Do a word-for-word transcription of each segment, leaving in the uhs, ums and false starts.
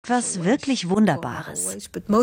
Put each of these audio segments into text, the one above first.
etwas wirklich Wunderbares.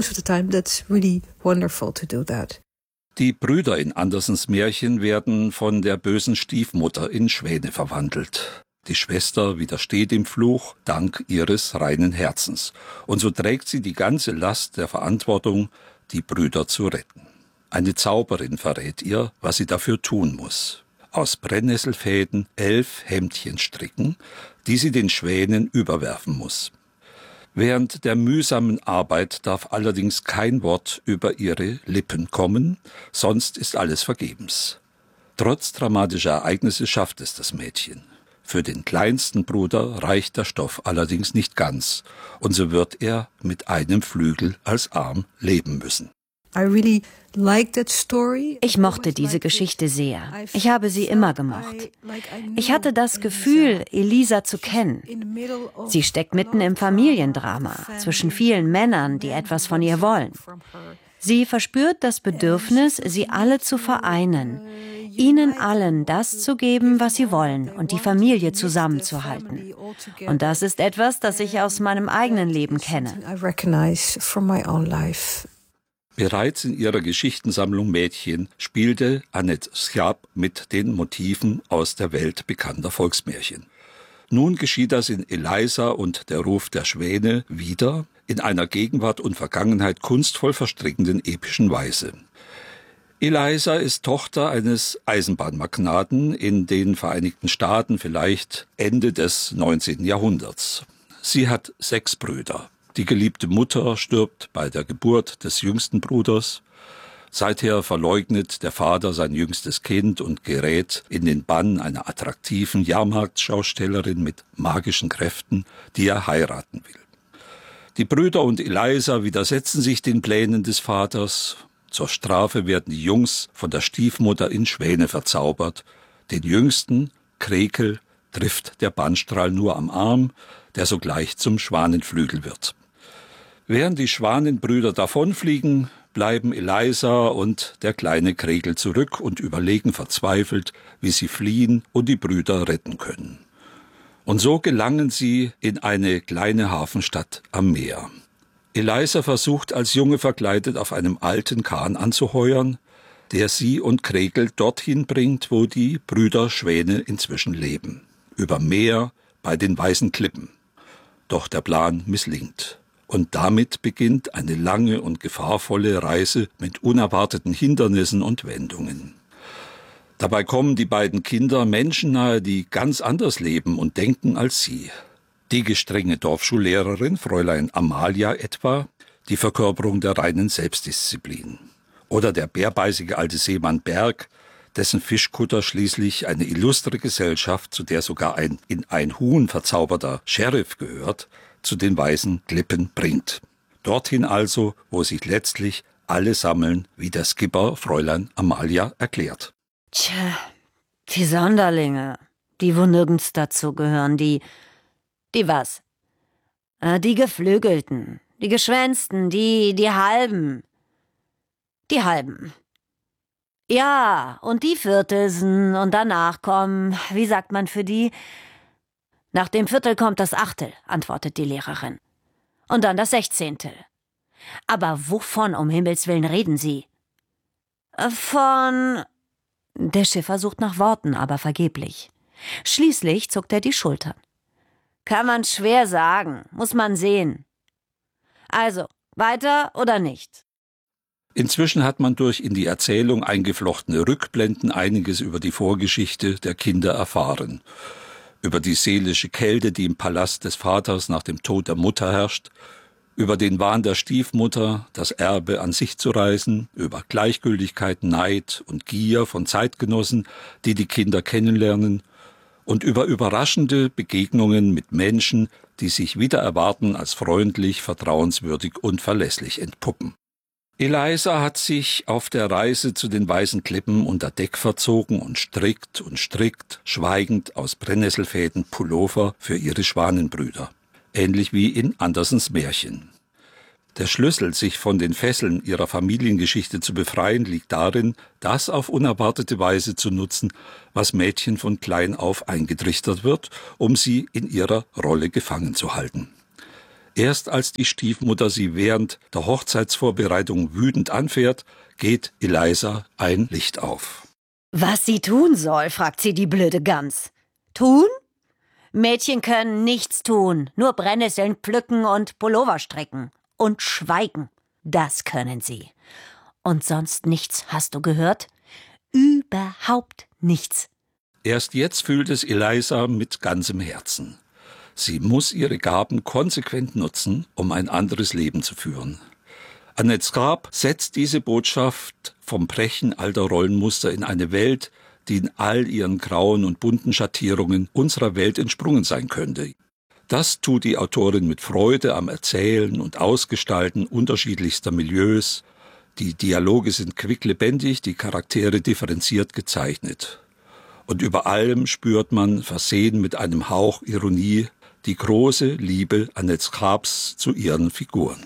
Die Brüder in Andersens Märchen werden von der bösen Stiefmutter in Schwäne verwandelt. Die Schwester widersteht dem Fluch dank ihres reinen Herzens. Und so trägt sie die ganze Last der Verantwortung, die Brüder zu retten. Eine Zauberin verrät ihr, was sie dafür tun muss. Aus Brennnesselfäden elf Hemdchen stricken, die sie den Schwänen überwerfen muss. Während der mühsamen Arbeit darf allerdings kein Wort über ihre Lippen kommen, sonst ist alles vergebens. Trotz dramatischer Ereignisse schafft es das Mädchen. Für den kleinsten Bruder reicht der Stoff allerdings nicht ganz, und so wird er mit einem Flügel als Arm leben müssen. Ich mochte diese Geschichte sehr. Ich habe sie immer gemocht. Ich hatte das Gefühl, Elisa zu kennen. Sie steckt mitten im Familiendrama, zwischen vielen Männern, die etwas von ihr wollen. Sie verspürt das Bedürfnis, sie alle zu vereinen, ihnen allen das zu geben, was sie wollen und die Familie zusammenzuhalten. Und das ist etwas, das ich aus meinem eigenen Leben kenne. Bereits in ihrer Geschichtensammlung Mädchen spielte Annette Schaap mit den Motiven aus der Welt bekannter Volksmärchen. Nun geschieht das in Elisa und der Ruf der Schwäne wieder, in einer Gegenwart und Vergangenheit kunstvoll verstrickenden epischen Weise. Elisa ist Tochter eines Eisenbahnmagnaten in den Vereinigten Staaten, vielleicht Ende des neunzehnten Jahrhunderts. Sie hat sechs Brüder. Die geliebte Mutter stirbt bei der Geburt des jüngsten Bruders. Seither verleugnet der Vater sein jüngstes Kind und gerät in den Bann einer attraktiven Jahrmarktschaustellerin mit magischen Kräften, die er heiraten will. Die Brüder und Elisa widersetzen sich den Plänen des Vaters. Zur Strafe werden die Jungs von der Stiefmutter in Schwäne verzaubert. Den jüngsten, Krekel, trifft der Bannstrahl nur am Arm, der sogleich zum Schwanenflügel wird. Während die Schwanenbrüder davonfliegen, bleiben Elisa und der kleine Krekel zurück und überlegen verzweifelt, wie sie fliehen und die Brüder retten können. Und so gelangen sie in eine kleine Hafenstadt am Meer. Elisa versucht als Junge verkleidet auf einem alten Kahn anzuheuern, der sie und Krekel dorthin bringt, wo die Brüder Schwäne inzwischen leben. Über Meer bei den weißen Klippen. Doch der Plan misslingt. Und damit beginnt eine lange und gefahrvolle Reise mit unerwarteten Hindernissen und Wendungen. Dabei kommen die beiden Kinder Menschen nahe, die ganz anders leben und denken als sie. Die gestrenge Dorfschullehrerin, Fräulein Amalia etwa, die Verkörperung der reinen Selbstdisziplin. Oder der bärbeißige alte Seemann Berg, dessen Fischkutter schließlich eine illustre Gesellschaft, zu der sogar ein in ein Huhn verzauberter Sheriff gehört, zu den weißen Klippen bringt. Dorthin also, wo sich letztlich alle sammeln, wie der Skipper Fräulein Amalia erklärt. Tja, die Sonderlinge, die wo nirgends dazu gehören, die, die was? Äh, die Geflügelten, die Geschwänzten, die, die Halben. Die Halben. Ja, und die Viertelsen und danach kommen, wie sagt man für die? Nach dem Viertel kommt das Achtel, antwortet die Lehrerin. Und dann das Sechzehntel. Aber wovon um Himmels Willen reden Sie? Von... Der Schiffer sucht nach Worten, aber vergeblich. Schließlich zuckt er die Schultern. Kann man schwer sagen, muss man sehen. Also, weiter oder nicht? Inzwischen hat man durch in die Erzählung eingeflochtene Rückblenden einiges über die Vorgeschichte der Kinder erfahren. Über die seelische Kälte, die im Palast des Vaters nach dem Tod der Mutter herrscht, über den Wahn der Stiefmutter, das Erbe an sich zu reißen, über Gleichgültigkeit, Neid und Gier von Zeitgenossen, die die Kinder kennenlernen, und über überraschende Begegnungen mit Menschen, die sich wider Erwarten als freundlich, vertrauenswürdig und verlässlich entpuppen. Elisa hat sich auf der Reise zu den weißen Klippen unter Deck verzogen und strickt und strickt, schweigend aus Brennnesselfäden Pullover für ihre Schwanenbrüder. Ähnlich wie in Andersens Märchen. Der Schlüssel, sich von den Fesseln ihrer Familiengeschichte zu befreien, liegt darin, das auf unerwartete Weise zu nutzen, was Mädchen von klein auf eingetrichtert wird, um sie in ihrer Rolle gefangen zu halten. Erst als die Stiefmutter sie während der Hochzeitsvorbereitung wütend anfährt, geht Eliza ein Licht auf. Was sie tun soll, fragt sie die blöde Gans. Tun? Mädchen können nichts tun, nur Brennnesseln pflücken und Pullover stricken. Und schweigen, das können sie. Und sonst nichts, hast du gehört? Überhaupt nichts. Erst jetzt fühlt es Eliza mit ganzem Herzen. Sie muss ihre Gaben konsequent nutzen, um ein anderes Leben zu führen. Annette Schaap setzt diese Botschaft vom Brechen alter Rollenmuster in eine Welt, die in all ihren grauen und bunten Schattierungen unserer Welt entsprungen sein könnte. Das tut die Autorin mit Freude am Erzählen und Ausgestalten unterschiedlichster Milieus. Die Dialoge sind quicklebendig, die Charaktere differenziert gezeichnet. Und über allem spürt man, versehen mit einem Hauch Ironie, die große Liebe Annette Schaaps zu ihren Figuren.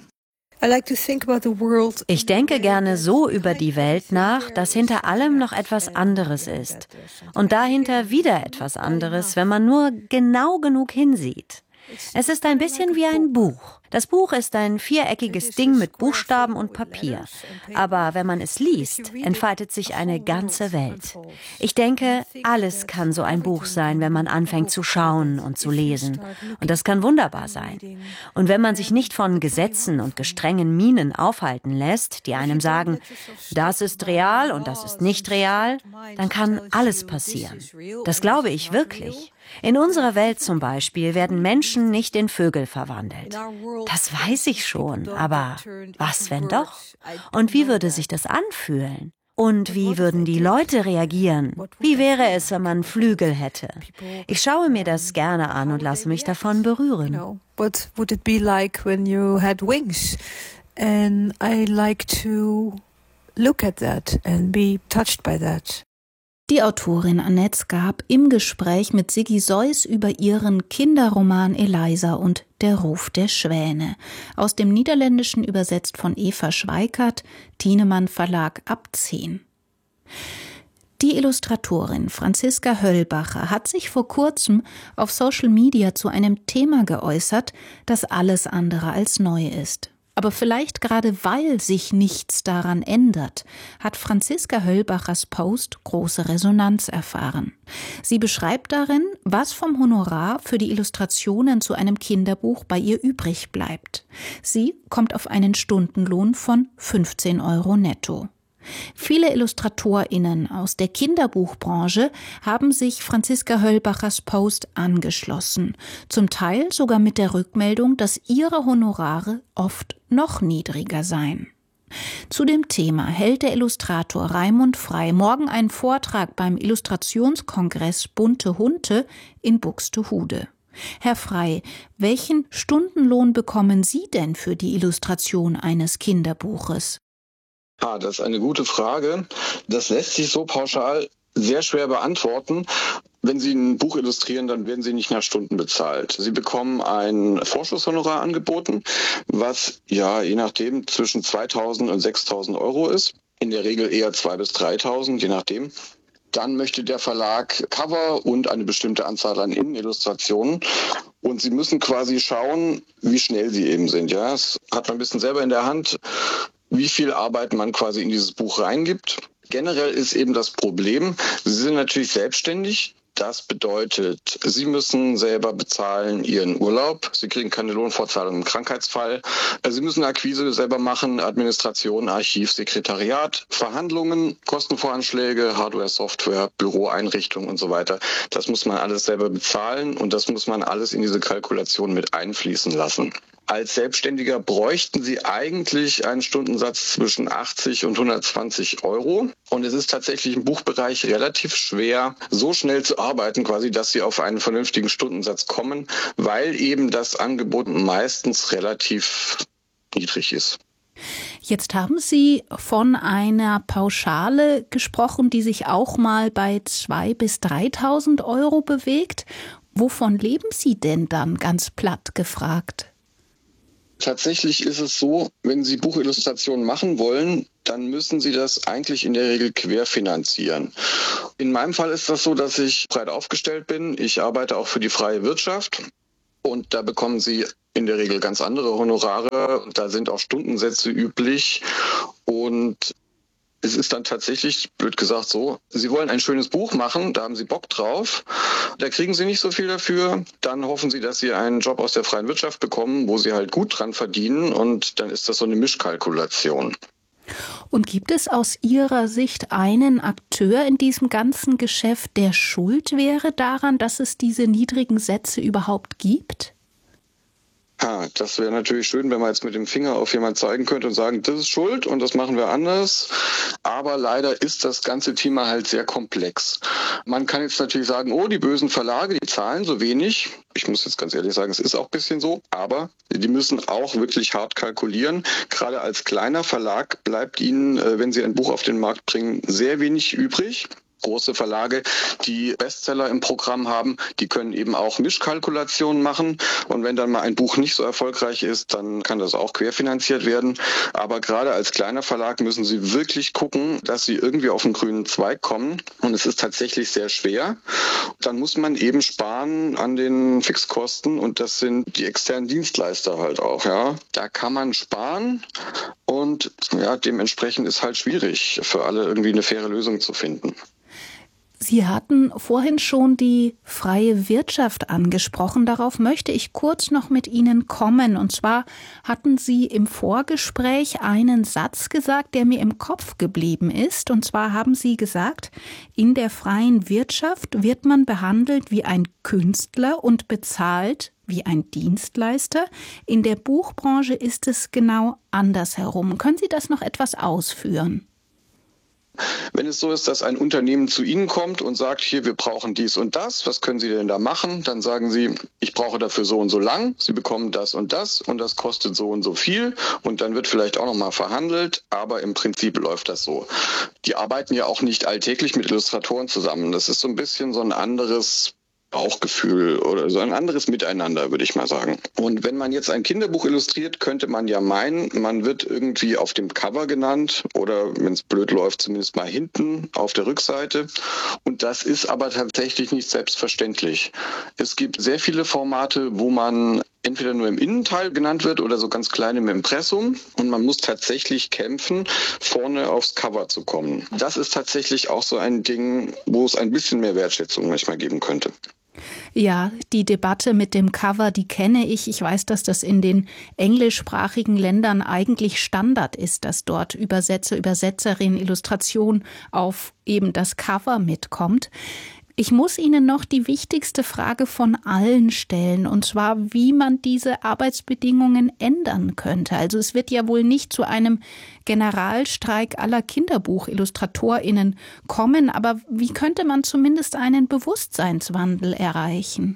Ich denke gerne so über die Welt nach, dass hinter allem noch etwas anderes ist. Und dahinter wieder etwas anderes, wenn man nur genau genug hinsieht. Es ist ein bisschen wie ein Buch. Das Buch ist ein viereckiges Ding mit Buchstaben und Papier. Aber wenn man es liest, entfaltet sich eine ganze Welt. Ich denke, alles kann so ein Buch sein, wenn man anfängt zu schauen und zu lesen. Und das kann wunderbar sein. Und wenn man sich nicht von Gesetzen und gestrengen Mienen aufhalten lässt, die einem sagen, das ist real und das ist nicht real, dann kann alles passieren. Das glaube ich wirklich. In unserer Welt zum Beispiel werden Menschen nicht in Vögel verwandelt. Das weiß ich schon, aber was, wenn doch? Und wie würde sich das anfühlen? Und wie würden die Leute reagieren? Wie wäre es, wenn man Flügel hätte? Ich schaue mir das gerne an und lasse mich davon berühren. What would it be like when you had wings? And I like to look at that and be touched by that. Die Autorin Annette Schaap im Gespräch mit Siggi Seuss über ihren Kinderroman Eliza und Der Ruf der Schwäne. Aus dem Niederländischen übersetzt von Eva Schweikart, Thienemann Verlag ab zehn. Die Illustratorin Franziska Höllbacher hat sich vor kurzem auf Social Media zu einem Thema geäußert, das alles andere als neu ist. Aber vielleicht gerade weil sich nichts daran ändert, hat Franziska Höllbachers Post große Resonanz erfahren. Sie beschreibt darin, was vom Honorar für die Illustrationen zu einem Kinderbuch bei ihr übrig bleibt. Sie kommt auf einen Stundenlohn von fünfzehn Euro netto. Viele IllustratorInnen aus der Kinderbuchbranche haben sich Franziska Höllbachers Post angeschlossen, zum Teil sogar mit der Rückmeldung, dass ihre Honorare oft noch niedriger seien. Zu dem Thema hält der Illustrator Raimund Frey morgen einen Vortrag beim Illustrationskongress Bunte Hunte in Buxtehude. Herr Frey, welchen Stundenlohn bekommen Sie denn für die Illustration eines Kinderbuches? Ah, das ist eine gute Frage. Das lässt sich so pauschal sehr schwer beantworten. Wenn Sie ein Buch illustrieren, dann werden Sie nicht nach Stunden bezahlt. Sie bekommen ein Vorschusshonorar angeboten, was ja je nachdem zwischen zweitausend und sechstausend Euro ist. In der Regel eher zweitausend bis dreitausend, je nachdem. Dann möchte der Verlag Cover und eine bestimmte Anzahl an Innenillustrationen. Und Sie müssen quasi schauen, wie schnell Sie eben sind. Ja, das hat man ein bisschen selber in der Hand, wie viel Arbeit man quasi in dieses Buch reingibt. Generell ist eben das Problem, Sie sind natürlich selbstständig. Das bedeutet, Sie müssen selber bezahlen Ihren Urlaub. Sie kriegen keine Lohnfortzahlung im Krankheitsfall. Sie müssen Akquise selber machen, Administration, Archiv, Sekretariat, Verhandlungen, Kostenvoranschläge, Hardware, Software, Büroeinrichtungen und so weiter. Das muss man alles selber bezahlen und das muss man alles in diese Kalkulation mit einfließen lassen. Als Selbstständiger bräuchten Sie eigentlich einen Stundensatz zwischen achtzig und hundertzwanzig Euro. Und es ist tatsächlich im Buchbereich relativ schwer, so schnell zu arbeiten, quasi, dass Sie auf einen vernünftigen Stundensatz kommen, weil eben das Angebot meistens relativ niedrig ist. Jetzt haben Sie von einer Pauschale gesprochen, die sich auch mal bei zweitausend bis dreitausend Euro bewegt. Wovon leben Sie denn dann, ganz platt gefragt? Tatsächlich ist es so, wenn Sie Buchillustrationen machen wollen, dann müssen Sie das eigentlich in der Regel querfinanzieren. In meinem Fall ist das so, dass ich breit aufgestellt bin. Ich arbeite auch für die freie Wirtschaft. Und da bekommen Sie in der Regel ganz andere Honorare. Da sind auch Stundensätze üblich. Und es ist dann tatsächlich, blöd gesagt, so, Sie wollen ein schönes Buch machen, da haben Sie Bock drauf, da kriegen Sie nicht so viel dafür, dann hoffen Sie, dass Sie einen Job aus der freien Wirtschaft bekommen, wo Sie halt gut dran verdienen, und dann ist das so eine Mischkalkulation. Und gibt es aus Ihrer Sicht einen Akteur in diesem ganzen Geschäft, der schuld wäre daran, dass es diese niedrigen Sätze überhaupt gibt? Ja, das wäre natürlich schön, wenn man jetzt mit dem Finger auf jemanden zeigen könnte und sagen, das ist schuld und das machen wir anders. Aber leider ist das ganze Thema halt sehr komplex. Man kann jetzt natürlich sagen, oh, die bösen Verlage, die zahlen so wenig. Ich muss jetzt ganz ehrlich sagen, es ist auch ein bisschen so. Aber die müssen auch wirklich hart kalkulieren. Gerade als kleiner Verlag bleibt ihnen, wenn sie ein Buch auf den Markt bringen, sehr wenig übrig. Große Verlage, die Bestseller im Programm haben, die können eben auch Mischkalkulationen machen. Und wenn dann mal ein Buch nicht so erfolgreich ist, dann kann das auch querfinanziert werden. Aber gerade als kleiner Verlag müssen sie wirklich gucken, dass sie irgendwie auf den grünen Zweig kommen. Und es ist tatsächlich sehr schwer. Dann muss man eben sparen an den Fixkosten. Und das sind die externen Dienstleister halt auch. Ja, da kann man sparen. Und ja, dementsprechend ist halt schwierig für alle irgendwie eine faire Lösung zu finden. Sie hatten vorhin schon die freie Wirtschaft angesprochen. Darauf möchte ich kurz noch mit Ihnen kommen. Und zwar hatten Sie im Vorgespräch einen Satz gesagt, der mir im Kopf geblieben ist. Und zwar haben Sie gesagt, in der freien Wirtschaft wird man behandelt wie ein Künstler und bezahlt wie ein Dienstleister. In der Buchbranche ist es genau andersherum. Können Sie das noch etwas ausführen? Wenn es so ist, dass ein Unternehmen zu Ihnen kommt und sagt, hier, wir brauchen dies und das, was können Sie denn da machen? Dann sagen Sie, ich brauche dafür so und so lang, Sie bekommen das und das und das kostet so und so viel, und dann wird vielleicht auch nochmal verhandelt, aber im Prinzip läuft das so. Die arbeiten ja auch nicht alltäglich mit Illustratoren zusammen. Das ist so ein bisschen so ein anderes Bauchgefühl oder so ein anderes Miteinander, würde ich mal sagen. Und wenn man jetzt ein Kinderbuch illustriert, könnte man ja meinen, man wird irgendwie auf dem Cover genannt oder, wenn es blöd läuft, zumindest mal hinten auf der Rückseite. Und das ist aber tatsächlich nicht selbstverständlich. Es gibt sehr viele Formate, wo man entweder nur im Innenteil genannt wird oder so ganz klein im Impressum, und man muss tatsächlich kämpfen, vorne aufs Cover zu kommen. Das ist tatsächlich auch so ein Ding, wo es ein bisschen mehr Wertschätzung manchmal geben könnte. Ja, die Debatte mit dem Cover, die kenne ich. Ich weiß, dass das in den englischsprachigen Ländern eigentlich Standard ist, dass dort Übersetzer, Übersetzerinnen, Illustration auf eben das Cover mitkommt. Ich muss Ihnen noch die wichtigste Frage von allen stellen, und zwar, wie man diese Arbeitsbedingungen ändern könnte. Also es wird ja wohl nicht zu einem Generalstreik aller KinderbuchillustratorInnen kommen, aber wie könnte man zumindest einen Bewusstseinswandel erreichen?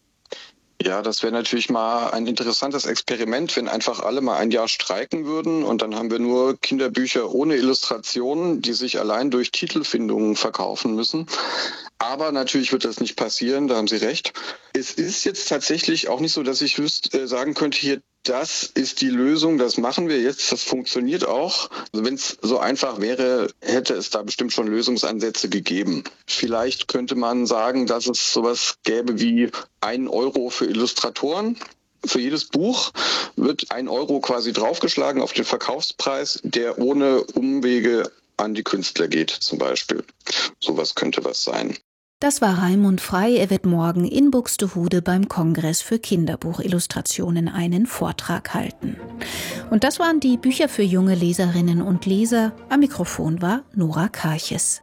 Ja, das wäre natürlich mal ein interessantes Experiment, wenn einfach alle mal ein Jahr streiken würden, und dann haben wir nur Kinderbücher ohne Illustrationen, die sich allein durch Titelfindungen verkaufen müssen. Aber natürlich wird das nicht passieren, da haben Sie recht. Es ist jetzt tatsächlich auch nicht so, dass ich wüsste, äh, sagen könnte, hier, das ist die Lösung, das machen wir jetzt, das funktioniert auch. Also wenn es so einfach wäre, hätte es da bestimmt schon Lösungsansätze gegeben. Vielleicht könnte man sagen, dass es sowas gäbe wie ein Euro für Illustratoren. Für jedes Buch wird ein Euro quasi draufgeschlagen auf den Verkaufspreis, der ohne Umwege an die Künstler geht zum Beispiel. Sowas könnte was sein. Das war Raimund Frey. Er wird morgen in Buxtehude beim Kongress für Kinderbuchillustrationen einen Vortrag halten. Und das waren die Bücher für junge Leserinnen und Leser. Am Mikrofon war Nora Karches.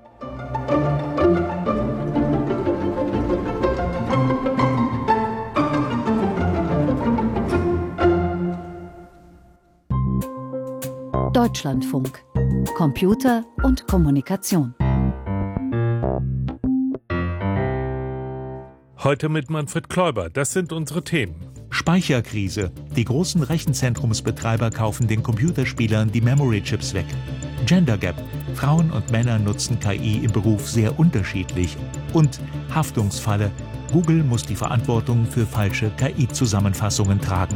Deutschlandfunk. Computer und Kommunikation. Heute mit Manfred Kläuber. Das sind unsere Themen. Speicherkrise. Die großen Rechenzentrumsbetreiber kaufen den Computerspielern die Memory-Chips weg. Gender Gap. Frauen und Männer nutzen K I im Beruf sehr unterschiedlich. Und Haftungsfalle. Google muss die Verantwortung für falsche K I-Zusammenfassungen tragen.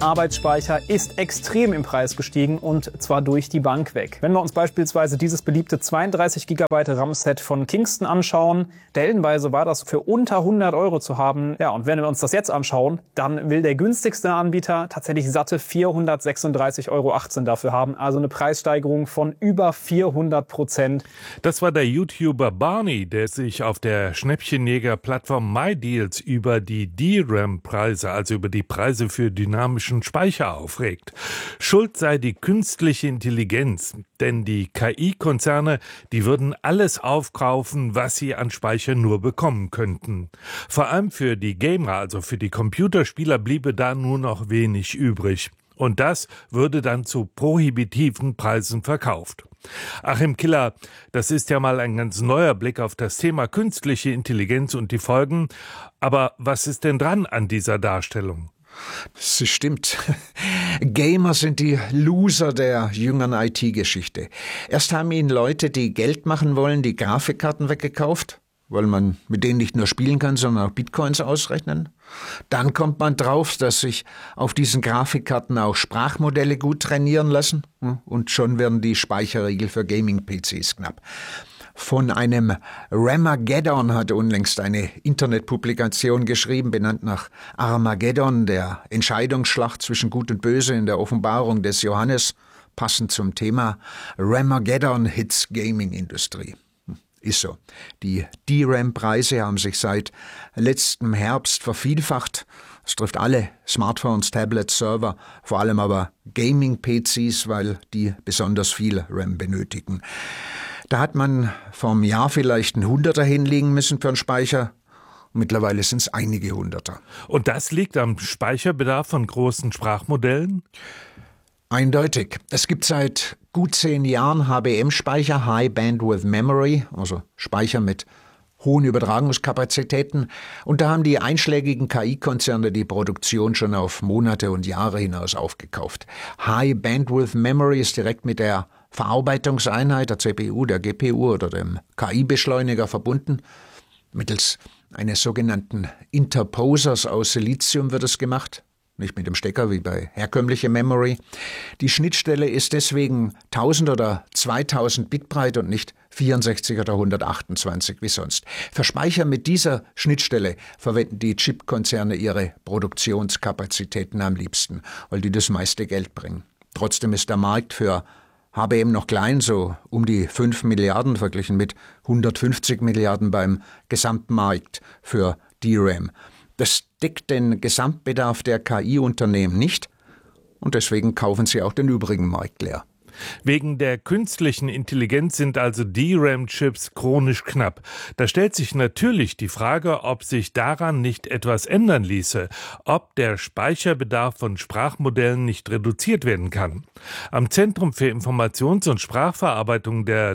Arbeitsspeicher ist extrem im Preis gestiegen und zwar durch die Bank weg. Wenn wir uns beispielsweise dieses beliebte zweiunddreißig Gigabyte RAM-Set von Kingston anschauen, stellenweise war das für unter hundert Euro zu haben. Ja, und wenn wir uns das jetzt anschauen, dann will der günstigste Anbieter tatsächlich satte vierhundertsechsunddreißig Euro achtzehn dafür haben. Also eine Preissteigerung von über vierhundert Prozent. Das war der YouTuber Barney, der sich auf der Schnäppchenjäger-Plattform MyDeals über die D RAM-Preise, also über die Preise für dynamischen Speicher aufregt. Schuld sei die künstliche Intelligenz, denn die K I-Konzerne, die würden alles aufkaufen, was sie an Speicher nur bekommen könnten. Vor allem für die Gamer, also für die Computerspieler, bliebe da nur noch wenig übrig. Und das würde dann zu prohibitiven Preisen verkauft. Achim Killer, das ist ja mal ein ganz neuer Blick auf das Thema künstliche Intelligenz und die Folgen. Aber was ist denn dran an dieser Darstellung? Das stimmt. Gamer sind die Loser der jüngeren I T-Geschichte. Erst haben ihnen Leute, die Geld machen wollen, die Grafikkarten weggekauft, weil man mit denen nicht nur spielen kann, sondern auch Bitcoins ausrechnen. Dann kommt man drauf, dass sich auf diesen Grafikkarten auch Sprachmodelle gut trainieren lassen. Und schon werden die Speicherriegel für Gaming-P Cs knapp. Von einem Ramageddon hat unlängst eine Internetpublikation geschrieben, benannt nach Armageddon, der Entscheidungsschlacht zwischen Gut und Böse in der Offenbarung des Johannes, passend zum Thema Ramageddon hits Gaming-Industrie. Ist so. Die D RAM-Preise haben sich seit letztem Herbst vervielfacht. Es trifft alle Smartphones, Tablets, Server, vor allem aber Gaming-P Cs, weil die besonders viel RAM benötigen. Da hat man vom Jahr vielleicht einen Hunderter hinlegen müssen für einen Speicher. Mittlerweile sind es einige Hunderter. Und das liegt am Speicherbedarf von großen Sprachmodellen? Eindeutig. Es gibt seit gut zehn Jahren H B M-Speicher, High Bandwidth Memory, also Speicher mit hohen Übertragungskapazitäten. Und da haben die einschlägigen K I-Konzerne die Produktion schon auf Monate und Jahre hinaus aufgekauft. High Bandwidth Memory ist direkt mit der Verarbeitungseinheit, der C P U, der G P U oder dem K I-Beschleuniger verbunden. Mittels eines sogenannten Interposers aus Silizium wird es gemacht. Nicht mit dem Stecker wie bei herkömmlicher Memory. Die Schnittstelle ist deswegen tausend oder zweitausend Bit breit und nicht vierundsechzig oder hundertachtundzwanzig wie sonst. Für Speicher mit dieser Schnittstelle verwenden die Chipkonzerne ihre Produktionskapazitäten am liebsten, weil die das meiste Geld bringen. Trotzdem ist der Markt für H B M noch klein, so um die fünf Milliarden verglichen mit hundertfünfzig Milliarden beim Gesamtmarkt für D RAM. Das deckt den Gesamtbedarf der K I-Unternehmen nicht und deswegen kaufen sie auch den übrigen Markt leer. Wegen der künstlichen Intelligenz sind also D RAM-Chips chronisch knapp. Da stellt sich natürlich die Frage, ob sich daran nicht etwas ändern ließe, ob der Speicherbedarf von Sprachmodellen nicht reduziert werden kann. Am Zentrum für Informations- und Sprachverarbeitung der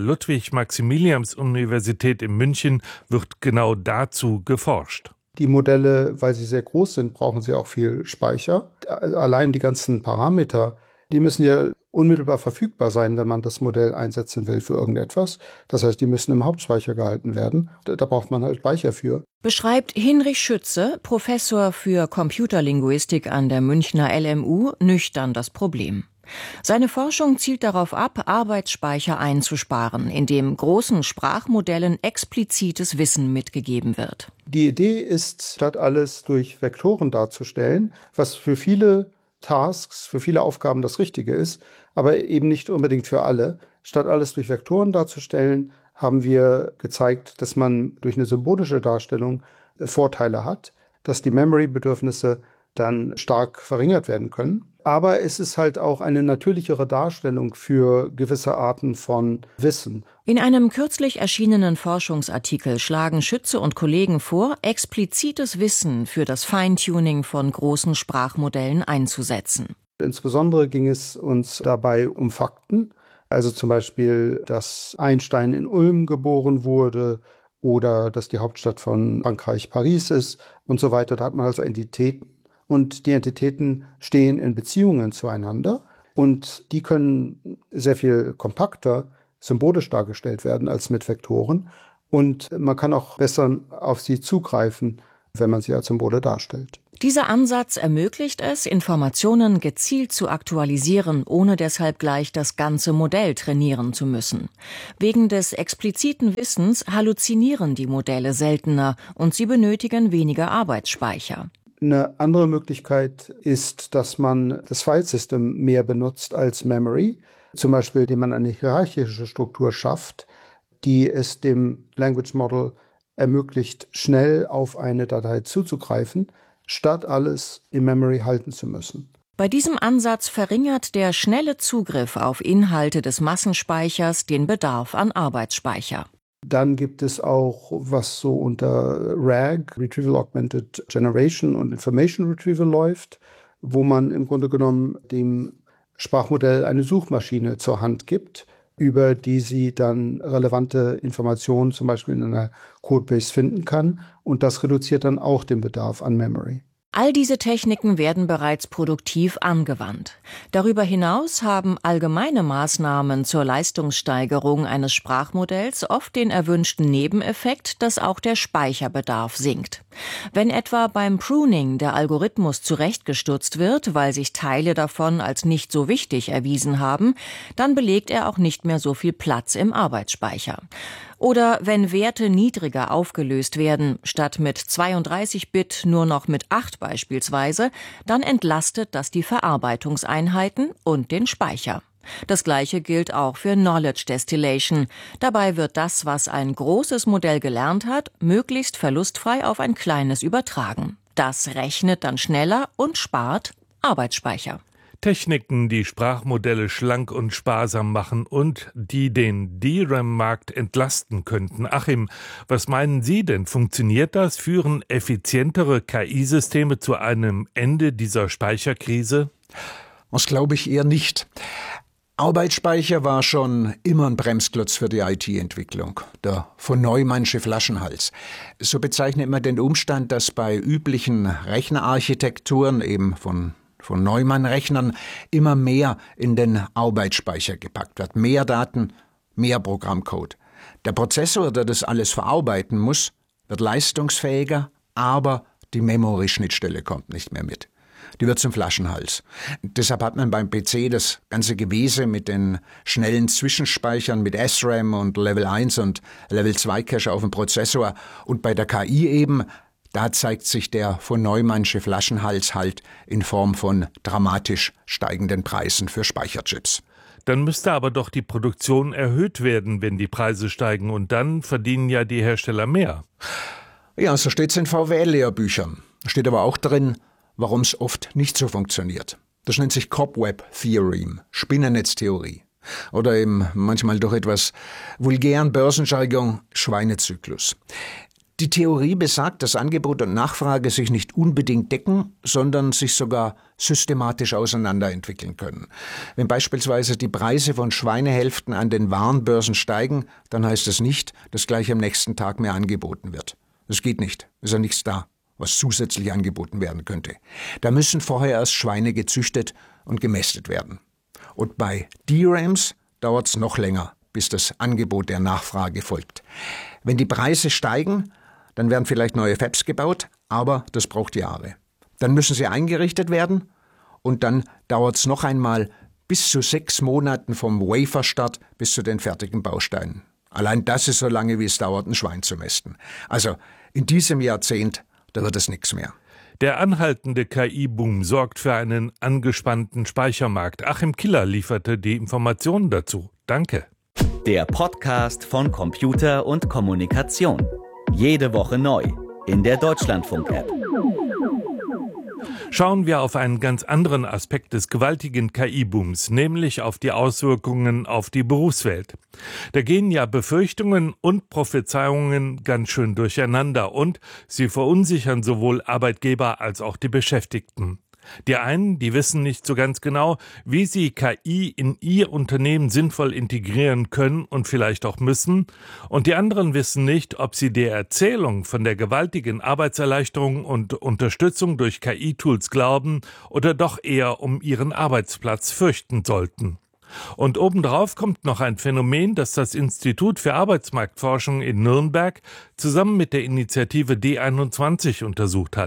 Ludwig-Maximilians-Universität in München wird genau dazu geforscht. Die Modelle, weil sie sehr groß sind, brauchen sie auch viel Speicher. Allein die ganzen Parameter, die müssen ja unmittelbar verfügbar sein, wenn man das Modell einsetzen will für irgendetwas. Das heißt, die müssen im Hauptspeicher gehalten werden. Da braucht man halt Speicher für. Beschreibt Hinrich Schütze, Professor für Computerlinguistik an der Münchner L M U, nüchtern das Problem. Seine Forschung zielt darauf ab, Arbeitsspeicher einzusparen, indem großen Sprachmodellen explizites Wissen mitgegeben wird. Die Idee ist, statt alles durch Vektoren darzustellen, was für viele Tasks, für viele Aufgaben das Richtige ist, aber eben nicht unbedingt für alle. Statt alles durch Vektoren darzustellen, haben wir gezeigt, dass man durch eine symbolische Darstellung Vorteile hat, dass die Memory-Bedürfnisse dann stark verringert werden können. Aber es ist halt auch eine natürlichere Darstellung für gewisse Arten von Wissen. In einem kürzlich erschienenen Forschungsartikel schlagen Schütze und Kollegen vor, explizites Wissen für das Feintuning von großen Sprachmodellen einzusetzen. Insbesondere ging es uns dabei um Fakten, also zum Beispiel, dass Einstein in Ulm geboren wurde oder dass die Hauptstadt von Frankreich Paris ist und so weiter. Da hat man also Entitäten. Und die Entitäten stehen in Beziehungen zueinander und die können sehr viel kompakter symbolisch dargestellt werden als mit Vektoren. Und man kann auch besser auf sie zugreifen, wenn man sie als Symbole darstellt. Dieser Ansatz ermöglicht es, Informationen gezielt zu aktualisieren, ohne deshalb gleich das ganze Modell trainieren zu müssen. Wegen des expliziten Wissens halluzinieren die Modelle seltener und sie benötigen weniger Arbeitsspeicher. Eine andere Möglichkeit ist, dass man das Filesystem mehr benutzt als Memory, zum Beispiel, indem man eine hierarchische Struktur schafft, die es dem Language Model ermöglicht, schnell auf eine Datei zuzugreifen, statt alles in Memory halten zu müssen. Bei diesem Ansatz verringert der schnelle Zugriff auf Inhalte des Massenspeichers den Bedarf an Arbeitsspeicher. Dann gibt es auch, was so unter R A G, Retrieval Augmented Generation und Information Retrieval läuft, wo man im Grunde genommen dem Sprachmodell eine Suchmaschine zur Hand gibt, über die sie dann relevante Informationen zum Beispiel in einer Codebase finden kann. Und das reduziert dann auch den Bedarf an Memory. All diese Techniken werden bereits produktiv angewandt. Darüber hinaus haben allgemeine Maßnahmen zur Leistungssteigerung eines Sprachmodells oft den erwünschten Nebeneffekt, dass auch der Speicherbedarf sinkt. Wenn etwa beim Pruning der Algorithmus zurechtgestutzt wird, weil sich Teile davon als nicht so wichtig erwiesen haben, dann belegt er auch nicht mehr so viel Platz im Arbeitsspeicher. Oder wenn Werte niedriger aufgelöst werden, statt mit zweiunddreißig Bit nur noch mit acht beispielsweise, dann entlastet das die Verarbeitungseinheiten und den Speicher. Das Gleiche gilt auch für Knowledge Distillation. Dabei wird das, was ein großes Modell gelernt hat, möglichst verlustfrei auf ein kleines übertragen. Das rechnet dann schneller und spart Arbeitsspeicher. Techniken, die Sprachmodelle schlank und sparsam machen und die den D RAM-Markt entlasten könnten. Achim, was meinen Sie denn? Funktioniert das? Führen effizientere K I-Systeme zu einem Ende dieser Speicherkrise? Das glaube ich eher nicht. Arbeitsspeicher war schon immer ein Bremsklotz für die I T-Entwicklung, der von Neumannsche Flaschenhals. So bezeichnet man den Umstand, dass bei üblichen Rechnerarchitekturen, eben von von Neumann-Rechnern, immer mehr in den Arbeitsspeicher gepackt wird. Mehr Daten, mehr Programmcode. Der Prozessor, der das alles verarbeiten muss, wird leistungsfähiger, aber die Memory-Schnittstelle kommt nicht mehr mit. Die wird zum Flaschenhals. Deshalb hat man beim P C das ganze Gewese mit den schnellen Zwischenspeichern mit S RAM und Level eins und Level zwei Cache auf dem Prozessor. Und bei der K I eben, da zeigt sich der von Neumannsche Flaschenhals halt in Form von dramatisch steigenden Preisen für Speicherchips. Dann müsste aber doch die Produktion erhöht werden, wenn die Preise steigen. Und dann verdienen ja die Hersteller mehr. Ja, so steht es in V W L-Lehrbüchern. Da steht aber auch drin, warum es oft nicht so funktioniert. Das nennt sich Cobweb Theorem, Spinnennetztheorie. Oder eben manchmal durch etwas vulgären Börsenjargon Schweinezyklus. Die Theorie besagt, dass Angebot und Nachfrage sich nicht unbedingt decken, sondern sich sogar systematisch auseinanderentwickeln können. Wenn beispielsweise die Preise von Schweinehälften an den Warenbörsen steigen, dann heißt es nicht, dass gleich am nächsten Tag mehr angeboten wird. Das geht nicht, ist ja nichts da, was zusätzlich angeboten werden könnte. Da müssen vorher erst Schweine gezüchtet und gemästet werden. Und bei D RAMs dauert es noch länger, bis das Angebot der Nachfrage folgt. Wenn die Preise steigen, dann werden vielleicht neue Fabs gebaut, aber das braucht Jahre. Dann müssen sie eingerichtet werden und dann dauert es noch einmal bis zu sechs Monaten vom Waferstart bis zu den fertigen Bausteinen. Allein das ist so lange, wie es dauert, ein Schwein zu mästen. Also in diesem Jahrzehnt, da wird es nichts mehr. Der anhaltende K I-Boom sorgt für einen angespannten Speichermarkt. Achim Killer lieferte die Informationen dazu. Danke. Der Podcast von Computer und Kommunikation. Jede Woche neu in der Deutschlandfunk-App. Schauen wir auf einen ganz anderen Aspekt des gewaltigen K I-Booms, nämlich auf die Auswirkungen auf die Berufswelt. Da gehen ja Befürchtungen und Prophezeiungen ganz schön durcheinander und sie verunsichern sowohl Arbeitgeber als auch die Beschäftigten. Die einen, die wissen nicht so ganz genau, wie sie K I in ihr Unternehmen sinnvoll integrieren können und vielleicht auch müssen. Und die anderen wissen nicht, ob sie der Erzählung von der gewaltigen Arbeitserleichterung und Unterstützung durch K I-Tools glauben oder doch eher um ihren Arbeitsplatz fürchten sollten. Und obendrauf kommt noch ein Phänomen, das das Institut für Arbeitsmarktforschung in Nürnberg zusammen mit der Initiative D einundzwanzig untersucht hat.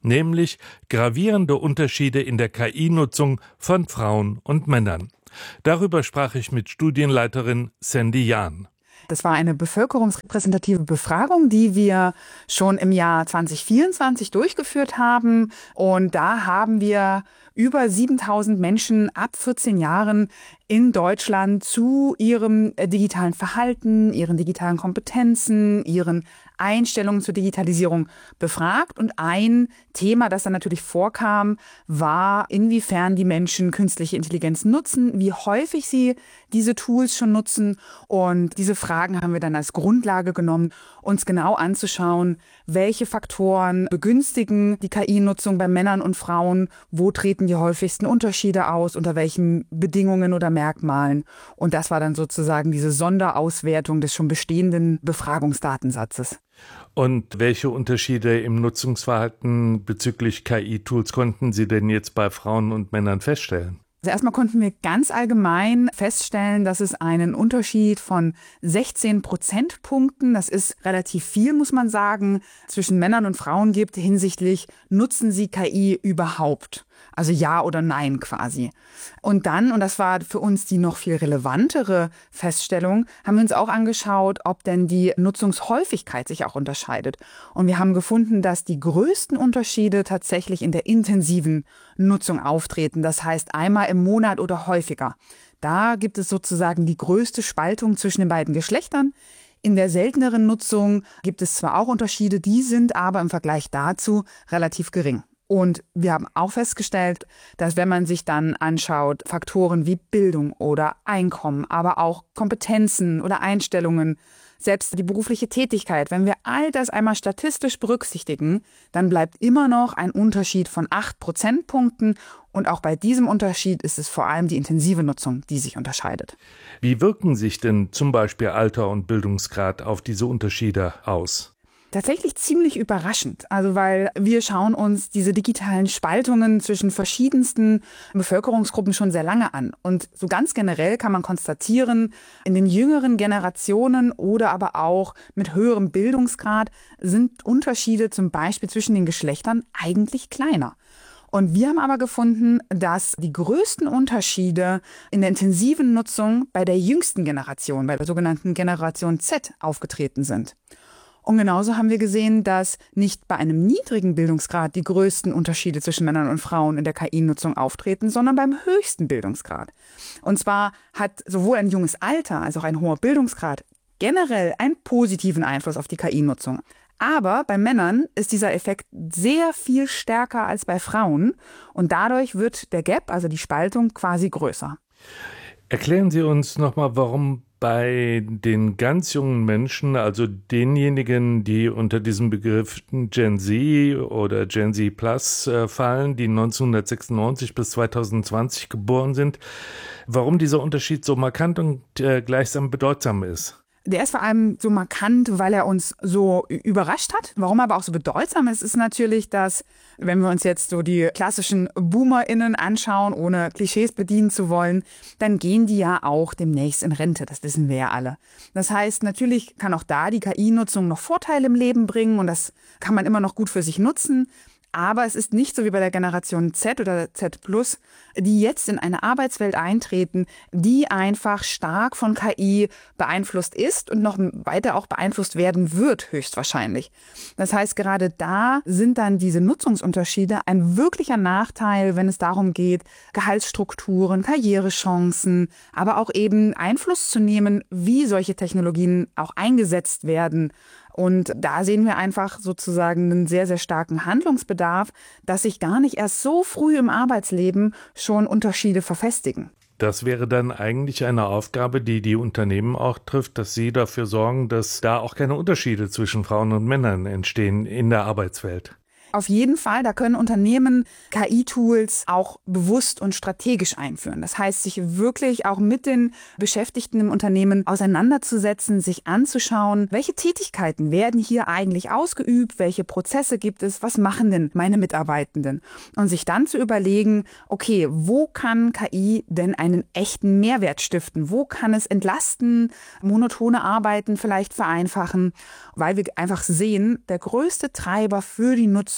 nämlich gravierende Unterschiede in der K I-Nutzung von Frauen und Männern. Darüber sprach ich mit Studienleiterin Sandy Jahn. Das war eine bevölkerungsrepräsentative Befragung, die wir schon im Jahr zwanzig vierundzwanzig durchgeführt haben. Und da haben wir über siebentausend Menschen ab vierzehn Jahren in Deutschland zu ihrem digitalen Verhalten, ihren digitalen Kompetenzen, ihren Einstellungen zur Digitalisierung befragt. Und ein Thema, das dann natürlich vorkam, war, inwiefern die Menschen künstliche Intelligenz nutzen, wie häufig sie diese Tools schon nutzen. Und diese Fragen haben wir dann als Grundlage genommen, uns genau anzuschauen, welche Faktoren begünstigen die K I-Nutzung bei Männern und Frauen, wo treten die häufigsten Unterschiede aus, unter welchen Bedingungen oder Merkmalen. Und das war dann sozusagen diese Sonderauswertung des schon bestehenden Befragungsdatensatzes. Und welche Unterschiede im Nutzungsverhalten bezüglich K I-Tools konnten Sie denn jetzt bei Frauen und Männern feststellen? Also erstmal konnten wir ganz allgemein feststellen, dass es einen Unterschied von sechzehn Prozentpunkten, das ist relativ viel, muss man sagen, zwischen Männern und Frauen gibt hinsichtlich, nutzen sie K I überhaupt? Also ja oder nein quasi. Und dann, und das war für uns die noch viel relevantere Feststellung, haben wir uns auch angeschaut, ob denn die Nutzungshäufigkeit sich auch unterscheidet. Und wir haben gefunden, dass die größten Unterschiede tatsächlich in der intensiven Nutzung auftreten. Das heißt einmal im Monat oder häufiger. Da gibt es sozusagen die größte Spaltung zwischen den beiden Geschlechtern. In der selteneren Nutzung gibt es zwar auch Unterschiede, die sind aber im Vergleich dazu relativ gering. Und wir haben auch festgestellt, dass wenn man sich dann anschaut, Faktoren wie Bildung oder Einkommen, aber auch Kompetenzen oder Einstellungen, selbst die berufliche Tätigkeit, wenn wir all das einmal statistisch berücksichtigen, dann bleibt immer noch ein Unterschied von acht Prozentpunkten. Und auch bei diesem Unterschied ist es vor allem die intensive Nutzung, die sich unterscheidet. Wie wirken sich denn zum Beispiel Alter und Bildungsgrad auf diese Unterschiede aus? Tatsächlich ziemlich überraschend, also weil wir schauen uns diese digitalen Spaltungen zwischen verschiedensten Bevölkerungsgruppen schon sehr lange an. Und so ganz generell kann man konstatieren, in den jüngeren Generationen oder aber auch mit höherem Bildungsgrad sind Unterschiede zum Beispiel zwischen den Geschlechtern eigentlich kleiner. Und wir haben aber gefunden, dass die größten Unterschiede in der intensiven Nutzung bei der jüngsten Generation, bei der sogenannten Generation Z, aufgetreten sind. Und genauso haben wir gesehen, dass nicht bei einem niedrigen Bildungsgrad die größten Unterschiede zwischen Männern und Frauen in der K I-Nutzung auftreten, sondern beim höchsten Bildungsgrad. Und zwar hat sowohl ein junges Alter als auch ein hoher Bildungsgrad generell einen positiven Einfluss auf die K I-Nutzung. Aber bei Männern ist dieser Effekt sehr viel stärker als bei Frauen und dadurch wird der Gap, also die Spaltung, quasi größer. Erklären Sie uns nochmal, warum bei den ganz jungen Menschen, also denjenigen, die unter diesem Begriff Gen Z oder Gen Z Plus äh, fallen, die neunzehnhundertsechsundneunzig bis zweitausendzwanzig geboren sind, warum dieser Unterschied so markant und äh, gleichsam bedeutsam ist? Der ist vor allem so markant, weil er uns so überrascht hat. Warum aber auch so bedeutsam ist, ist natürlich, dass, wenn wir uns jetzt so die klassischen BoomerInnen anschauen, ohne Klischees bedienen zu wollen, dann gehen die ja auch demnächst in Rente. Das wissen wir ja alle. Das heißt, natürlich kann auch da die K I-Nutzung noch Vorteile im Leben bringen und das kann man immer noch gut für sich nutzen. Aber es ist nicht so wie bei der Generation Z oder Z Plus, die jetzt in eine Arbeitswelt eintreten, die einfach stark von K I beeinflusst ist und noch weiter auch beeinflusst werden wird, höchstwahrscheinlich. Das heißt, gerade da sind dann diese Nutzungsunterschiede ein wirklicher Nachteil, wenn es darum geht, Gehaltsstrukturen, Karrierechancen, aber auch eben Einfluss zu nehmen, wie solche Technologien auch eingesetzt werden. Und da sehen wir einfach sozusagen einen sehr, sehr starken Handlungsbedarf, dass sich gar nicht erst so früh im Arbeitsleben schon Unterschiede verfestigen. Das wäre dann eigentlich eine Aufgabe, die die Unternehmen auch trifft, dass sie dafür sorgen, dass da auch keine Unterschiede zwischen Frauen und Männern entstehen in der Arbeitswelt. Auf jeden Fall, da können Unternehmen K I-Tools auch bewusst und strategisch einführen. Das heißt, sich wirklich auch mit den Beschäftigten im Unternehmen auseinanderzusetzen, sich anzuschauen, welche Tätigkeiten werden hier eigentlich ausgeübt, welche Prozesse gibt es, was machen denn meine Mitarbeitenden? Und sich dann zu überlegen, okay, wo kann K I denn einen echten Mehrwert stiften? Wo kann es entlasten, monotone Arbeiten vielleicht vereinfachen? Weil wir einfach sehen, der größte Treiber für die Nutzung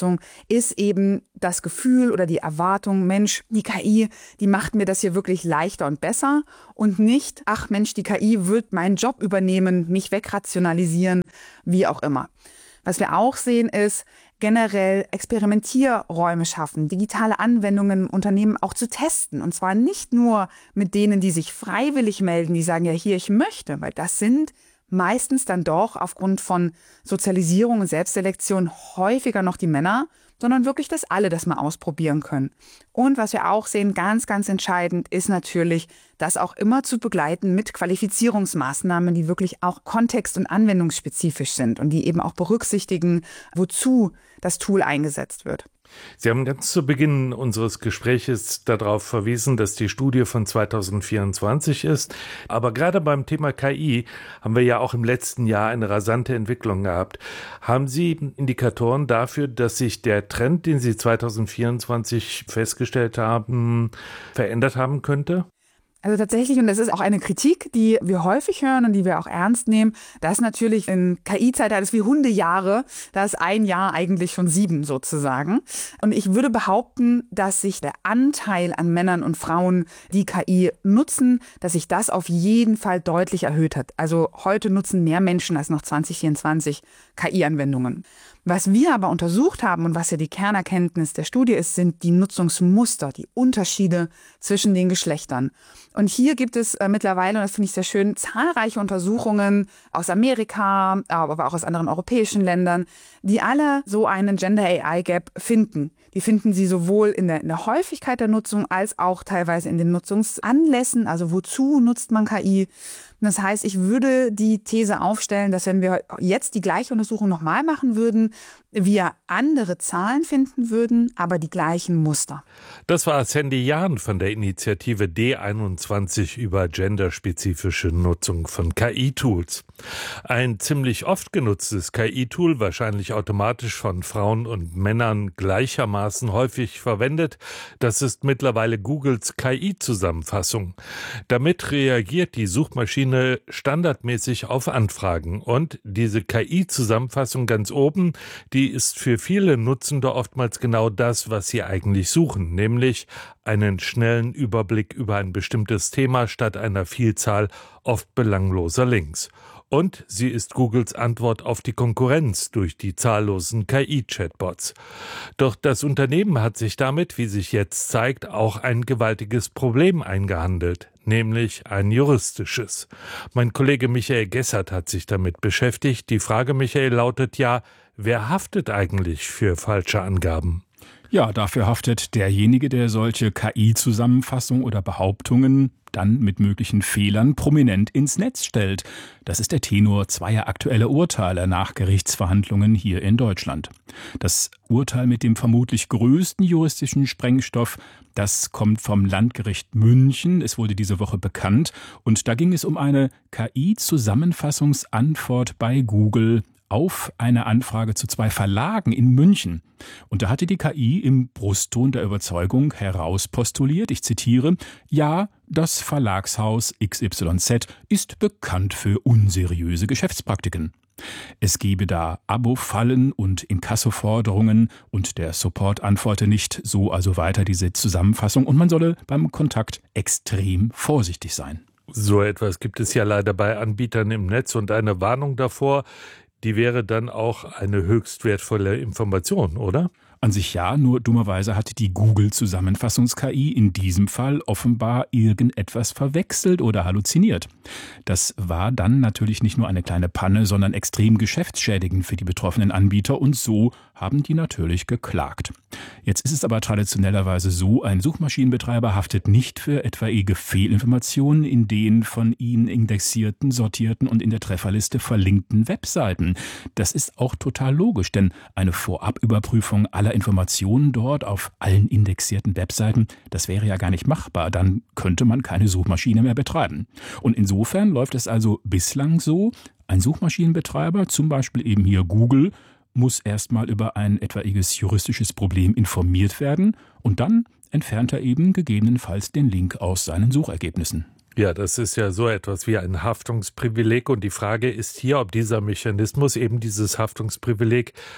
Nutzung ist eben das Gefühl oder die Erwartung, Mensch, die K I, die macht mir das hier wirklich leichter und besser und nicht, ach Mensch, die K I wird meinen Job übernehmen, mich wegrationalisieren, wie auch immer. Was wir auch sehen ist, generell Experimentierräume schaffen, digitale Anwendungen im Unternehmen auch zu testen. Und zwar nicht nur mit denen, die sich freiwillig melden, die sagen, ja hier, ich möchte, weil das sind meistens dann doch aufgrund von Sozialisierung und Selbstselektion häufiger noch die Männer, sondern wirklich, dass alle das mal ausprobieren können. Und was wir auch sehen, ganz, ganz entscheidend, ist natürlich, das auch immer zu begleiten mit Qualifizierungsmaßnahmen, die wirklich auch kontext- und anwendungsspezifisch sind und die eben auch berücksichtigen, wozu das Tool eingesetzt wird. Sie haben ganz zu Beginn unseres Gespräches darauf verwiesen, dass die Studie von zweitausendvierundzwanzig ist. Aber gerade beim Thema K I haben wir ja auch im letzten Jahr eine rasante Entwicklung gehabt. Haben Sie Indikatoren dafür, dass sich der Trend, den Sie zweitausendvierundzwanzig festgestellt haben, verändert haben könnte? Also tatsächlich, und das ist auch eine Kritik, die wir häufig hören und die wir auch ernst nehmen, dass natürlich in K I-Zeitalter ist wie Hundejahre, da ist ein Jahr eigentlich schon sieben sozusagen. Und ich würde behaupten, dass sich der Anteil an Männern und Frauen, die K I nutzen, dass sich das auf jeden Fall deutlich erhöht hat. Also heute nutzen mehr Menschen als noch zwanzig vierundzwanzig K I-Anwendungen. Was wir aber untersucht haben und was ja die Kernerkenntnis der Studie ist, sind die Nutzungsmuster, die Unterschiede zwischen den Geschlechtern. Und hier gibt es äh, mittlerweile, und das finde ich sehr schön, zahlreiche Untersuchungen aus Amerika, aber auch aus anderen europäischen Ländern, die alle so einen Gender-A I-Gap finden. Die finden sie sowohl in der, in der Häufigkeit der Nutzung als auch teilweise in den Nutzungsanlässen, also wozu nutzt man K I. Das heißt, ich würde die These aufstellen, dass wenn wir jetzt die gleiche Untersuchung nochmal machen würden, wir andere Zahlen finden würden, aber die gleichen Muster. Das war Sandy Jahn von der Initiative D einundzwanzig über genderspezifische Nutzung von K I-Tools. Ein ziemlich oft genutztes K I-Tool, wahrscheinlich automatisch von Frauen und Männern gleichermaßen häufig verwendet, das ist mittlerweile Googles K I-Zusammenfassung. Damit reagiert die Suchmaschine standardmäßig auf Anfragen. Und diese K I-Zusammenfassung ganz oben, die ist für viele Nutzende oftmals genau das, was sie eigentlich suchen, nämlich einen schnellen Überblick über ein bestimmtes Thema statt einer Vielzahl oft belangloser Links. Und sie ist Googles Antwort auf die Konkurrenz durch die zahllosen K I-Chatbots. Doch das Unternehmen hat sich damit, wie sich jetzt zeigt, auch ein gewaltiges Problem eingehandelt, nämlich ein juristisches. Mein Kollege Michael Gessert hat sich damit beschäftigt. Die Frage, Michael, lautet ja, wer haftet eigentlich für falsche Angaben? Ja, dafür haftet derjenige, der solche K I-Zusammenfassungen oder Behauptungen dann mit möglichen Fehlern prominent ins Netz stellt. Das ist der Tenor zweier aktueller Urteile nach Gerichtsverhandlungen hier in Deutschland. Das Urteil mit dem vermutlich größten juristischen Sprengstoff, das kommt vom Landgericht München. Es wurde diese Woche bekannt. Und da ging es um eine K I-Zusammenfassungsantwort bei Google auf eine Anfrage zu zwei Verlagen in München. Und da hatte die K I im Brustton der Überzeugung herauspostuliert, ich zitiere, ja, das Verlagshaus X Y Z ist bekannt für unseriöse Geschäftspraktiken. Es gebe da Abo-Fallen und Inkassoforderungen und der Support antworte nicht, so also weiter diese Zusammenfassung und man solle beim Kontakt extrem vorsichtig sein. So etwas gibt es ja leider bei Anbietern im Netz und eine Warnung davor, die wäre dann auch eine höchst wertvolle Information, oder? An sich ja, nur dummerweise hat die Google-Zusammenfassungs-K I in diesem Fall offenbar irgendetwas verwechselt oder halluziniert. Das war dann natürlich nicht nur eine kleine Panne, sondern extrem geschäftsschädigend für die betroffenen Anbieter und so haben die natürlich geklagt. Jetzt ist es aber traditionellerweise so, ein Suchmaschinenbetreiber haftet nicht für etwaige Fehlinformationen in den von ihnen indexierten, sortierten und in der Trefferliste verlinkten Webseiten. Das ist auch total logisch, denn eine Vorabüberprüfung aller Informationen dort auf allen indexierten Webseiten, das wäre ja gar nicht machbar. Dann könnte man keine Suchmaschine mehr betreiben. Und insofern läuft es also bislang so, ein Suchmaschinenbetreiber, zum Beispiel eben hier Google, muss erstmal über ein etwaiges juristisches Problem informiert werden und dann entfernt er eben gegebenenfalls den Link aus seinen Suchergebnissen. Ja, das ist ja so etwas wie ein Haftungsprivileg und die Frage ist hier, ob dieser Mechanismus, eben dieses Haftungsprivileg,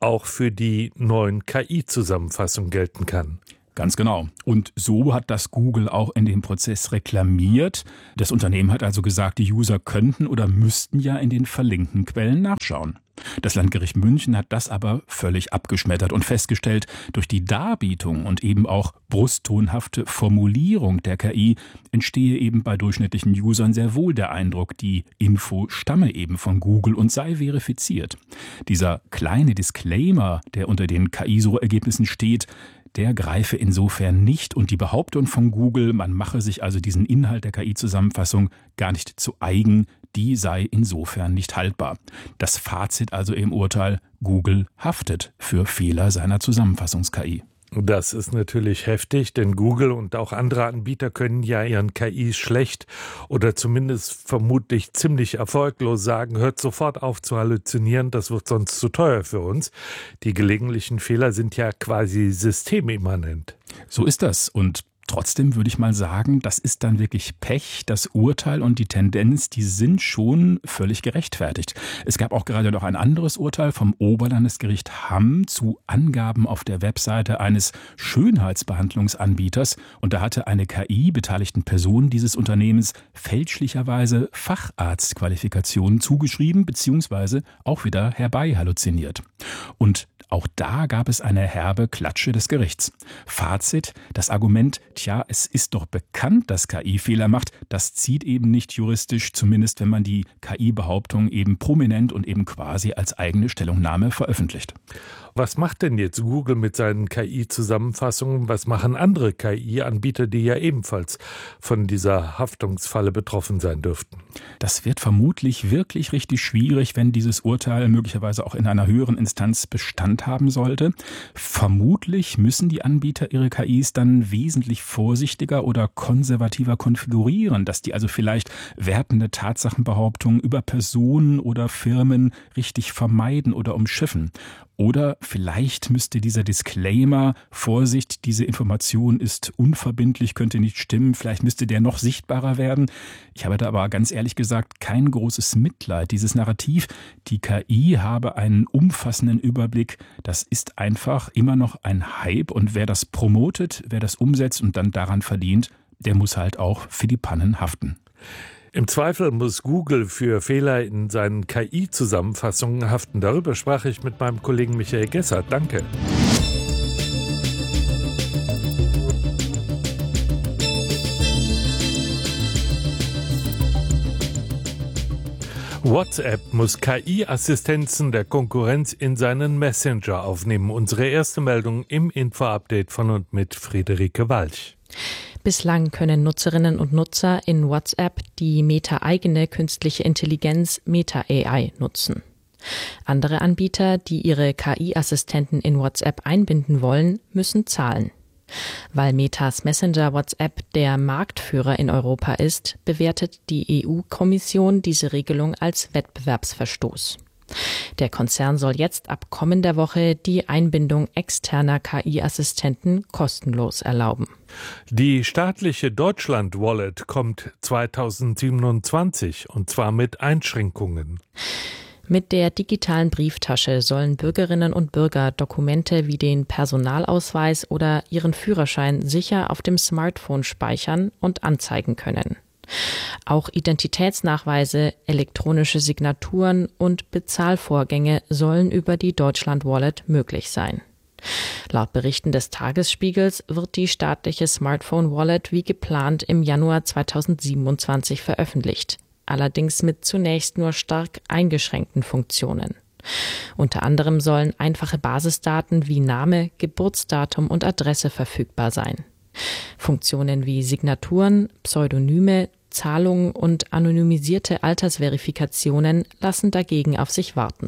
auch für die neuen K I-Zusammenfassungen gelten kann. Ganz genau. Und so hat das Google auch in dem Prozess reklamiert. Das Unternehmen hat also gesagt, die User könnten oder müssten ja in den verlinkten Quellen nachschauen. Das Landgericht München hat das aber völlig abgeschmettert und festgestellt, durch die Darbietung und eben auch brusttonhafte Formulierung der K I entstehe eben bei durchschnittlichen Usern sehr wohl der Eindruck, die Info stamme eben von Google und sei verifiziert. Dieser kleine Disclaimer, der unter den K I-Suchergebnissen steht, der greife insofern nicht und die Behauptung von Google, man mache sich also diesen Inhalt der K I-Zusammenfassung gar nicht zu eigen, die sei insofern nicht haltbar. Das Fazit also im Urteil: Google haftet für Fehler seiner Zusammenfassungs-K I. Das ist natürlich heftig, denn Google und auch andere Anbieter können ja ihren K Is schlecht oder zumindest vermutlich ziemlich erfolglos sagen, hört sofort auf zu halluzinieren, das wird sonst zu teuer für uns. Die gelegentlichen Fehler sind ja quasi systemimmanent. So ist das und trotzdem würde ich mal sagen, das ist dann wirklich Pech. Das Urteil und die Tendenz, die sind schon völlig gerechtfertigt. Es gab auch gerade noch ein anderes Urteil vom Oberlandesgericht Hamm zu Angaben auf der Webseite eines Schönheitsbehandlungsanbieters. Und da hatte eine K I beteiligten Person dieses Unternehmens fälschlicherweise Facharztqualifikationen zugeschrieben bzw. auch wieder herbei halluziniert. Und auch da gab es eine herbe Klatsche des Gerichts. Fazit: Das Argument, tja, es ist doch bekannt, dass K I Fehler macht, das zieht eben nicht juristisch, zumindest wenn man die K I-Behauptung eben prominent und eben quasi als eigene Stellungnahme veröffentlicht. Was macht denn jetzt Google mit seinen K I-Zusammenfassungen? Was machen andere K I-Anbieter, die ja ebenfalls von dieser Haftungsfalle betroffen sein dürften? Das wird vermutlich wirklich richtig schwierig, wenn dieses Urteil möglicherweise auch in einer höheren Instanz Bestand haben sollte. Vermutlich müssen die Anbieter ihre K Is dann wesentlich vorsichtiger oder konservativer konfigurieren, dass die also vielleicht wertende Tatsachenbehauptungen über Personen oder Firmen richtig vermeiden oder umschiffen. Oder vielleicht müsste dieser Disclaimer, Vorsicht, diese Information ist unverbindlich, könnte nicht stimmen, vielleicht müsste der noch sichtbarer werden. Ich habe da aber ganz ehrlich gesagt kein großes Mitleid. Dieses Narrativ, die K I habe einen umfassenden Überblick, das ist einfach immer noch ein Hype. Und wer das promotet, wer das umsetzt und dann daran verdient, der muss halt auch für die Pannen haften. Im Zweifel muss Google für Fehler in seinen K I-Zusammenfassungen haften. Darüber sprach ich mit meinem Kollegen Michael Gessert. Danke. WhatsApp muss K I-Assistenzen der Konkurrenz in seinen Messenger aufnehmen. Unsere erste Meldung im Info-Update von und mit Friederike Walch. Bislang können Nutzerinnen und Nutzer in WhatsApp die Meta-eigene künstliche Intelligenz Meta A I nutzen. Andere Anbieter, die ihre K I-Assistenten in WhatsApp einbinden wollen, müssen zahlen. Weil Metas Messenger WhatsApp der Marktführer in Europa ist, bewertet die E U-Kommission diese Regelung als Wettbewerbsverstoß. Der Konzern soll jetzt ab kommender Woche die Einbindung externer K I-Assistenten kostenlos erlauben. Die staatliche Deutschland-Wallet kommt zweitausendsiebenundzwanzig und zwar mit Einschränkungen. Mit der digitalen Brieftasche sollen Bürgerinnen und Bürger Dokumente wie den Personalausweis oder ihren Führerschein sicher auf dem Smartphone speichern und anzeigen können. Auch Identitätsnachweise, elektronische Signaturen und Bezahlvorgänge sollen über die Deutschland Wallet möglich sein. Laut Berichten des Tagesspiegels wird die staatliche Smartphone Wallet wie geplant im Januar zweitausendsiebenundzwanzig veröffentlicht, allerdings mit zunächst nur stark eingeschränkten Funktionen. Unter anderem sollen einfache Basisdaten wie Name, Geburtsdatum und Adresse verfügbar sein. Funktionen wie Signaturen, Pseudonyme, Zahlungen und anonymisierte Altersverifikationen lassen dagegen auf sich warten.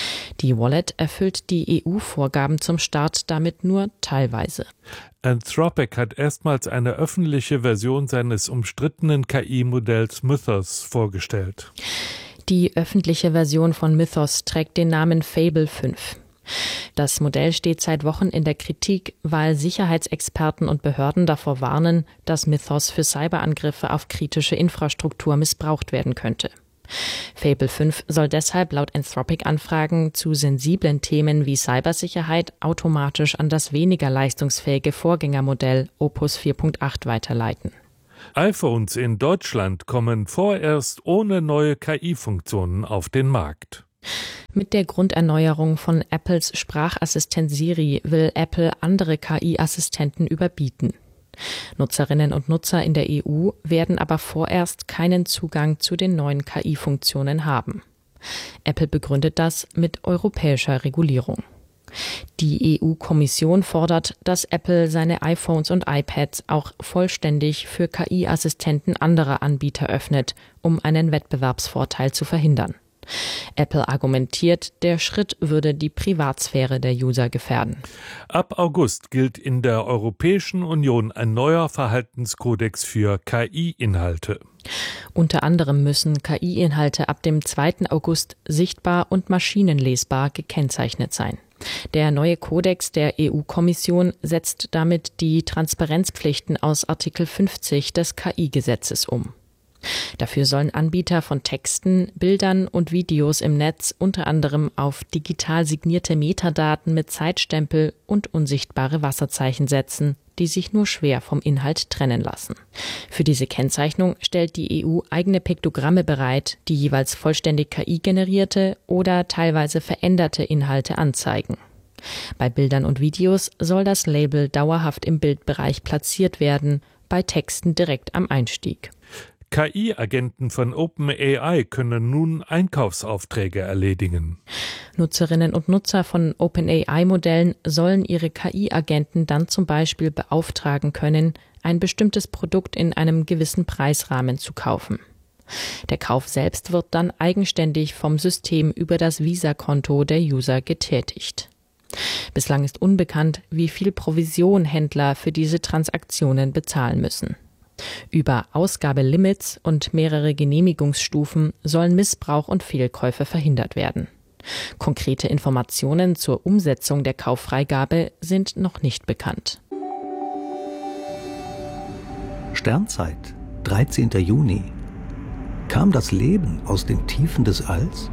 Die Wallet erfüllt die E U-Vorgaben zum Start damit nur teilweise. Anthropic hat erstmals eine öffentliche Version seines umstrittenen K I-Modells Mythos vorgestellt. Die öffentliche Version von Mythos trägt den Namen Fable fünf. Das Modell steht seit Wochen in der Kritik, weil Sicherheitsexperten und Behörden davor warnen, dass Mythos für Cyberangriffe auf kritische Infrastruktur missbraucht werden könnte. Fable fünf soll deshalb laut Anthropic-Anfragen zu sensiblen Themen wie Cybersicherheit automatisch an das weniger leistungsfähige Vorgängermodell Opus vier Punkt acht weiterleiten. iPhones in Deutschland kommen vorerst ohne neue K I-Funktionen auf den Markt. Mit der Grunderneuerung von Apples Sprachassistent Siri will Apple andere K I-Assistenten überbieten. Nutzerinnen und Nutzer in der E U werden aber vorerst keinen Zugang zu den neuen K I-Funktionen haben. Apple begründet das mit europäischer Regulierung. Die E U-Kommission fordert, dass Apple seine iPhones und iPads auch vollständig für K I-Assistenten anderer Anbieter öffnet, um einen Wettbewerbsvorteil zu verhindern. Apple argumentiert, der Schritt würde die Privatsphäre der User gefährden. Ab August gilt in der Europäischen Union ein neuer Verhaltenskodex für K I-Inhalte. Unter anderem müssen K I-Inhalte ab dem zweiten August sichtbar und maschinenlesbar gekennzeichnet sein. Der neue Kodex der E U-Kommission setzt damit die Transparenzpflichten aus Artikel fünfzig des K I-Gesetzes um. Dafür sollen Anbieter von Texten, Bildern und Videos im Netz unter anderem auf digital signierte Metadaten mit Zeitstempel und unsichtbare Wasserzeichen setzen, die sich nur schwer vom Inhalt trennen lassen. Für diese Kennzeichnung stellt die E U eigene Piktogramme bereit, die jeweils vollständig K I-generierte oder teilweise veränderte Inhalte anzeigen. Bei Bildern und Videos soll das Label dauerhaft im Bildbereich platziert werden, bei Texten direkt am Einstieg. K I-Agenten von OpenAI können nun Einkaufsaufträge erledigen. Nutzerinnen und Nutzer von OpenAI-Modellen sollen ihre K I-Agenten dann zum Beispiel beauftragen können, ein bestimmtes Produkt in einem gewissen Preisrahmen zu kaufen. Der Kauf selbst wird dann eigenständig vom System über das Visa-Konto der User getätigt. Bislang ist unbekannt, wie viel Provision Händler für diese Transaktionen bezahlen müssen. Über Ausgabelimits und mehrere Genehmigungsstufen sollen Missbrauch und Fehlkäufe verhindert werden. Konkrete Informationen zur Umsetzung der Kauffreigabe sind noch nicht bekannt. Sternzeit, dreizehnter Juni. Kam das Leben aus den Tiefen des Alls?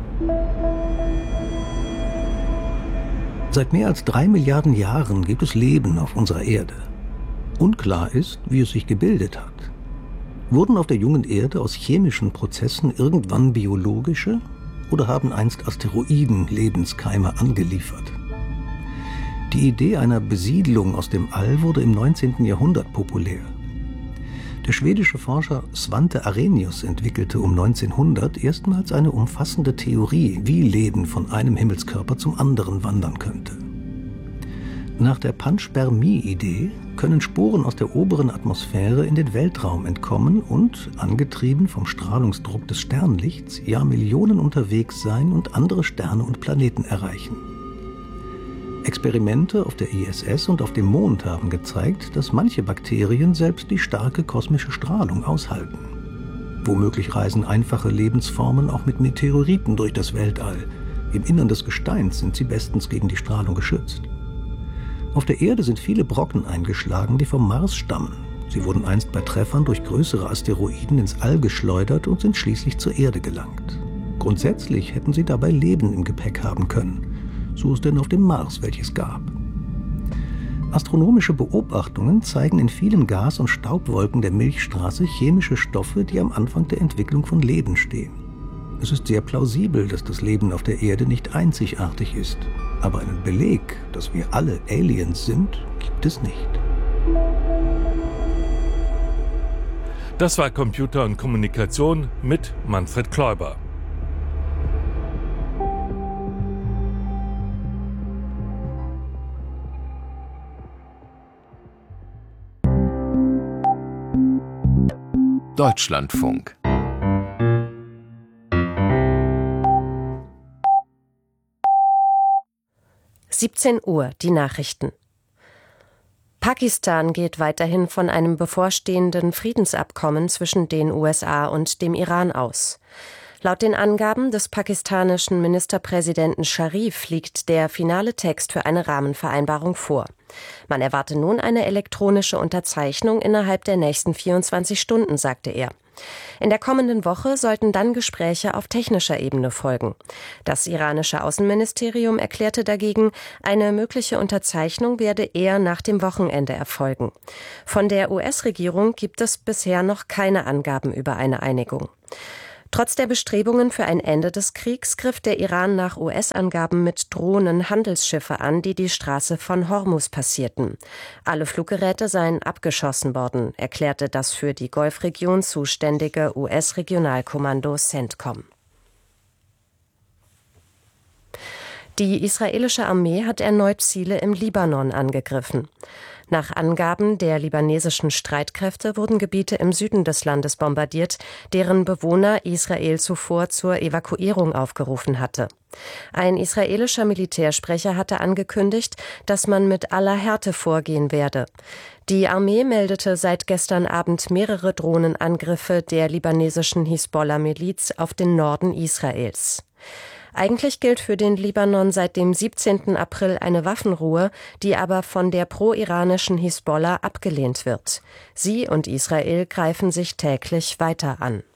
Seit mehr als drei Milliarden Jahren gibt es Leben auf unserer Erde. Unklar ist, wie es sich gebildet hat. Wurden auf der jungen Erde aus chemischen Prozessen irgendwann biologische oder haben einst Asteroiden Lebenskeime angeliefert? Die Idee einer Besiedlung aus dem All wurde im neunzehnten Jahrhundert populär. Der schwedische Forscher Svante Arrhenius entwickelte um neunzehnhundert erstmals eine umfassende Theorie, wie Leben von einem Himmelskörper zum anderen wandern könnte. Nach der Panspermie-Idee können Sporen aus der oberen Atmosphäre in den Weltraum entkommen und, angetrieben vom Strahlungsdruck des Sternlichts, Jahrmillionen unterwegs sein und andere Sterne und Planeten erreichen. Experimente auf der I S S und auf dem Mond haben gezeigt, dass manche Bakterien selbst die starke kosmische Strahlung aushalten. Womöglich reisen einfache Lebensformen auch mit Meteoriten durch das Weltall. Im Innern des Gesteins sind sie bestens gegen die Strahlung geschützt. Auf der Erde sind viele Brocken eingeschlagen, die vom Mars stammen. Sie wurden einst bei Treffern durch größere Asteroiden ins All geschleudert und sind schließlich zur Erde gelangt. Grundsätzlich hätten sie dabei Leben im Gepäck haben können, so es denn auf dem Mars welches gab. Astronomische Beobachtungen zeigen in vielen Gas- und Staubwolken der Milchstraße chemische Stoffe, die am Anfang der Entwicklung von Leben stehen. Es ist sehr plausibel, dass das Leben auf der Erde nicht einzigartig ist. Aber einen Beleg, dass wir alle Aliens sind, gibt es nicht. Das war Computer und Kommunikation mit Manfred Kläuber. Deutschlandfunk. siebzehn Uhr, die Nachrichten. Pakistan geht weiterhin von einem bevorstehenden Friedensabkommen zwischen den U S A und dem Iran aus. Laut den Angaben des pakistanischen Ministerpräsidenten Sharif liegt der finale Text für eine Rahmenvereinbarung vor. Man erwarte nun eine elektronische Unterzeichnung innerhalb der nächsten vierundzwanzig Stunden, sagte er. In der kommenden Woche sollten dann Gespräche auf technischer Ebene folgen. Das iranische Außenministerium erklärte dagegen, eine mögliche Unterzeichnung werde eher nach dem Wochenende erfolgen. Von der U S-Regierung gibt es bisher noch keine Angaben über eine Einigung. Trotz der Bestrebungen für ein Ende des Kriegs griff der Iran nach U S-Angaben mit Drohnen Handelsschiffe an, die die Straße von Hormuz passierten. Alle Fluggeräte seien abgeschossen worden, erklärte das für die Golfregion zuständige U S-Regionalkommando CENTCOM. Die israelische Armee hat erneut Ziele im Libanon angegriffen. Nach Angaben der libanesischen Streitkräfte wurden Gebiete im Süden des Landes bombardiert, deren Bewohner Israel zuvor zur Evakuierung aufgerufen hatte. Ein israelischer Militärsprecher hatte angekündigt, dass man mit aller Härte vorgehen werde. Die Armee meldete seit gestern Abend mehrere Drohnenangriffe der libanesischen Hisbollah-Miliz auf den Norden Israels. Eigentlich gilt für den Libanon seit dem siebzehnten April eine Waffenruhe, die aber von der pro-iranischen Hisbollah abgelehnt wird. Sie und Israel greifen sich täglich weiter an.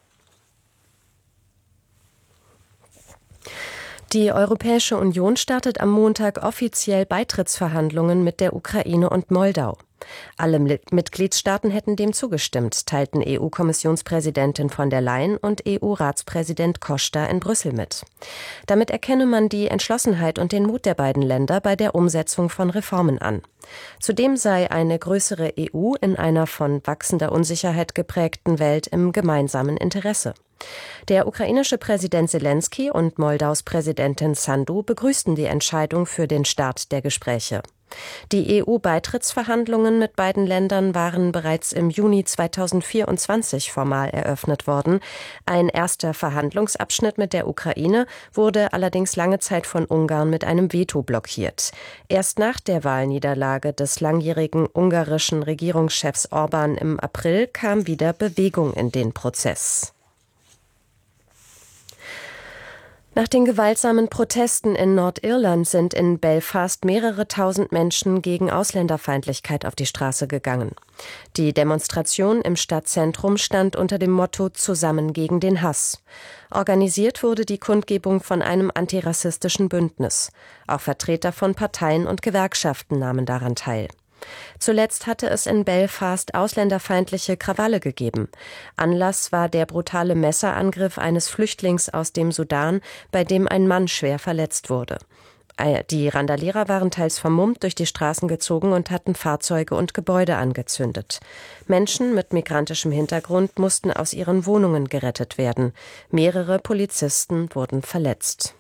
Die Europäische Union startet am Montag offiziell Beitrittsverhandlungen mit der Ukraine und Moldau. Alle Mitgliedstaaten hätten dem zugestimmt, teilten E U-Kommissionspräsidentin von der Leyen und E U-Ratspräsident Costa in Brüssel mit. Damit erkenne man die Entschlossenheit und den Mut der beiden Länder bei der Umsetzung von Reformen an. Zudem sei eine größere E U in einer von wachsender Unsicherheit geprägten Welt im gemeinsamen Interesse. Der ukrainische Präsident Selensky und Moldaus Präsidentin Sandu begrüßten die Entscheidung für den Start der Gespräche. Die E U-Beitrittsverhandlungen mit beiden Ländern waren bereits im Juni zweitausendvierundzwanzig formal eröffnet worden. Ein erster Verhandlungsabschnitt mit der Ukraine wurde allerdings lange Zeit von Ungarn mit einem Veto blockiert. Erst nach der Wahlniederlage des langjährigen ungarischen Regierungschefs Orban im April kam wieder Bewegung in den Prozess. Nach den gewaltsamen Protesten in Nordirland sind in Belfast mehrere tausend Menschen gegen Ausländerfeindlichkeit auf die Straße gegangen. Die Demonstration im Stadtzentrum stand unter dem Motto »Zusammen gegen den Hass«. Organisiert wurde die Kundgebung von einem antirassistischen Bündnis. Auch Vertreter von Parteien und Gewerkschaften nahmen daran teil. Zuletzt hatte es in Belfast ausländerfeindliche Krawalle gegeben. Anlass war der brutale Messerangriff eines Flüchtlings aus dem Sudan, bei dem ein Mann schwer verletzt wurde. Die Randalierer waren teils vermummt durch die Straßen gezogen und hatten Fahrzeuge und Gebäude angezündet. Menschen mit migrantischem Hintergrund mussten aus ihren Wohnungen gerettet werden. Mehrere Polizisten wurden verletzt.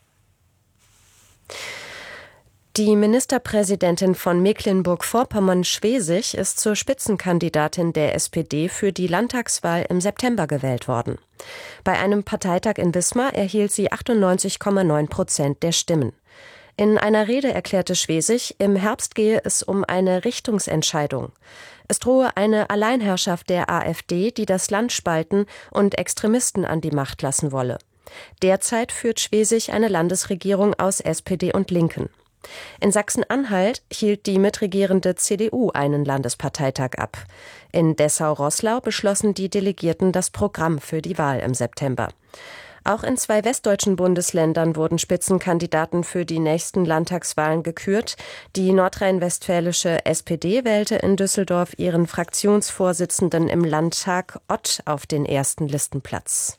Die Ministerpräsidentin von Mecklenburg-Vorpommern-Schwesig ist zur Spitzenkandidatin der S P D für die Landtagswahl im September gewählt worden. Bei einem Parteitag in Wismar erhielt sie achtundneunzig Komma neun Prozent der Stimmen. In einer Rede erklärte Schwesig, im Herbst gehe es um eine Richtungsentscheidung. Es drohe eine Alleinherrschaft der AfD, die das Land spalten und Extremisten an die Macht lassen wolle. Derzeit führt Schwesig eine Landesregierung aus S P D und Linken. In Sachsen-Anhalt hielt die mitregierende C D U einen Landesparteitag ab. In Dessau-Roßlau beschlossen die Delegierten das Programm für die Wahl im September. Auch in zwei westdeutschen Bundesländern wurden Spitzenkandidaten für die nächsten Landtagswahlen gekürt. Die nordrhein-westfälische S P D wählte in Düsseldorf ihren Fraktionsvorsitzenden im Landtag Ott auf den ersten Listenplatz.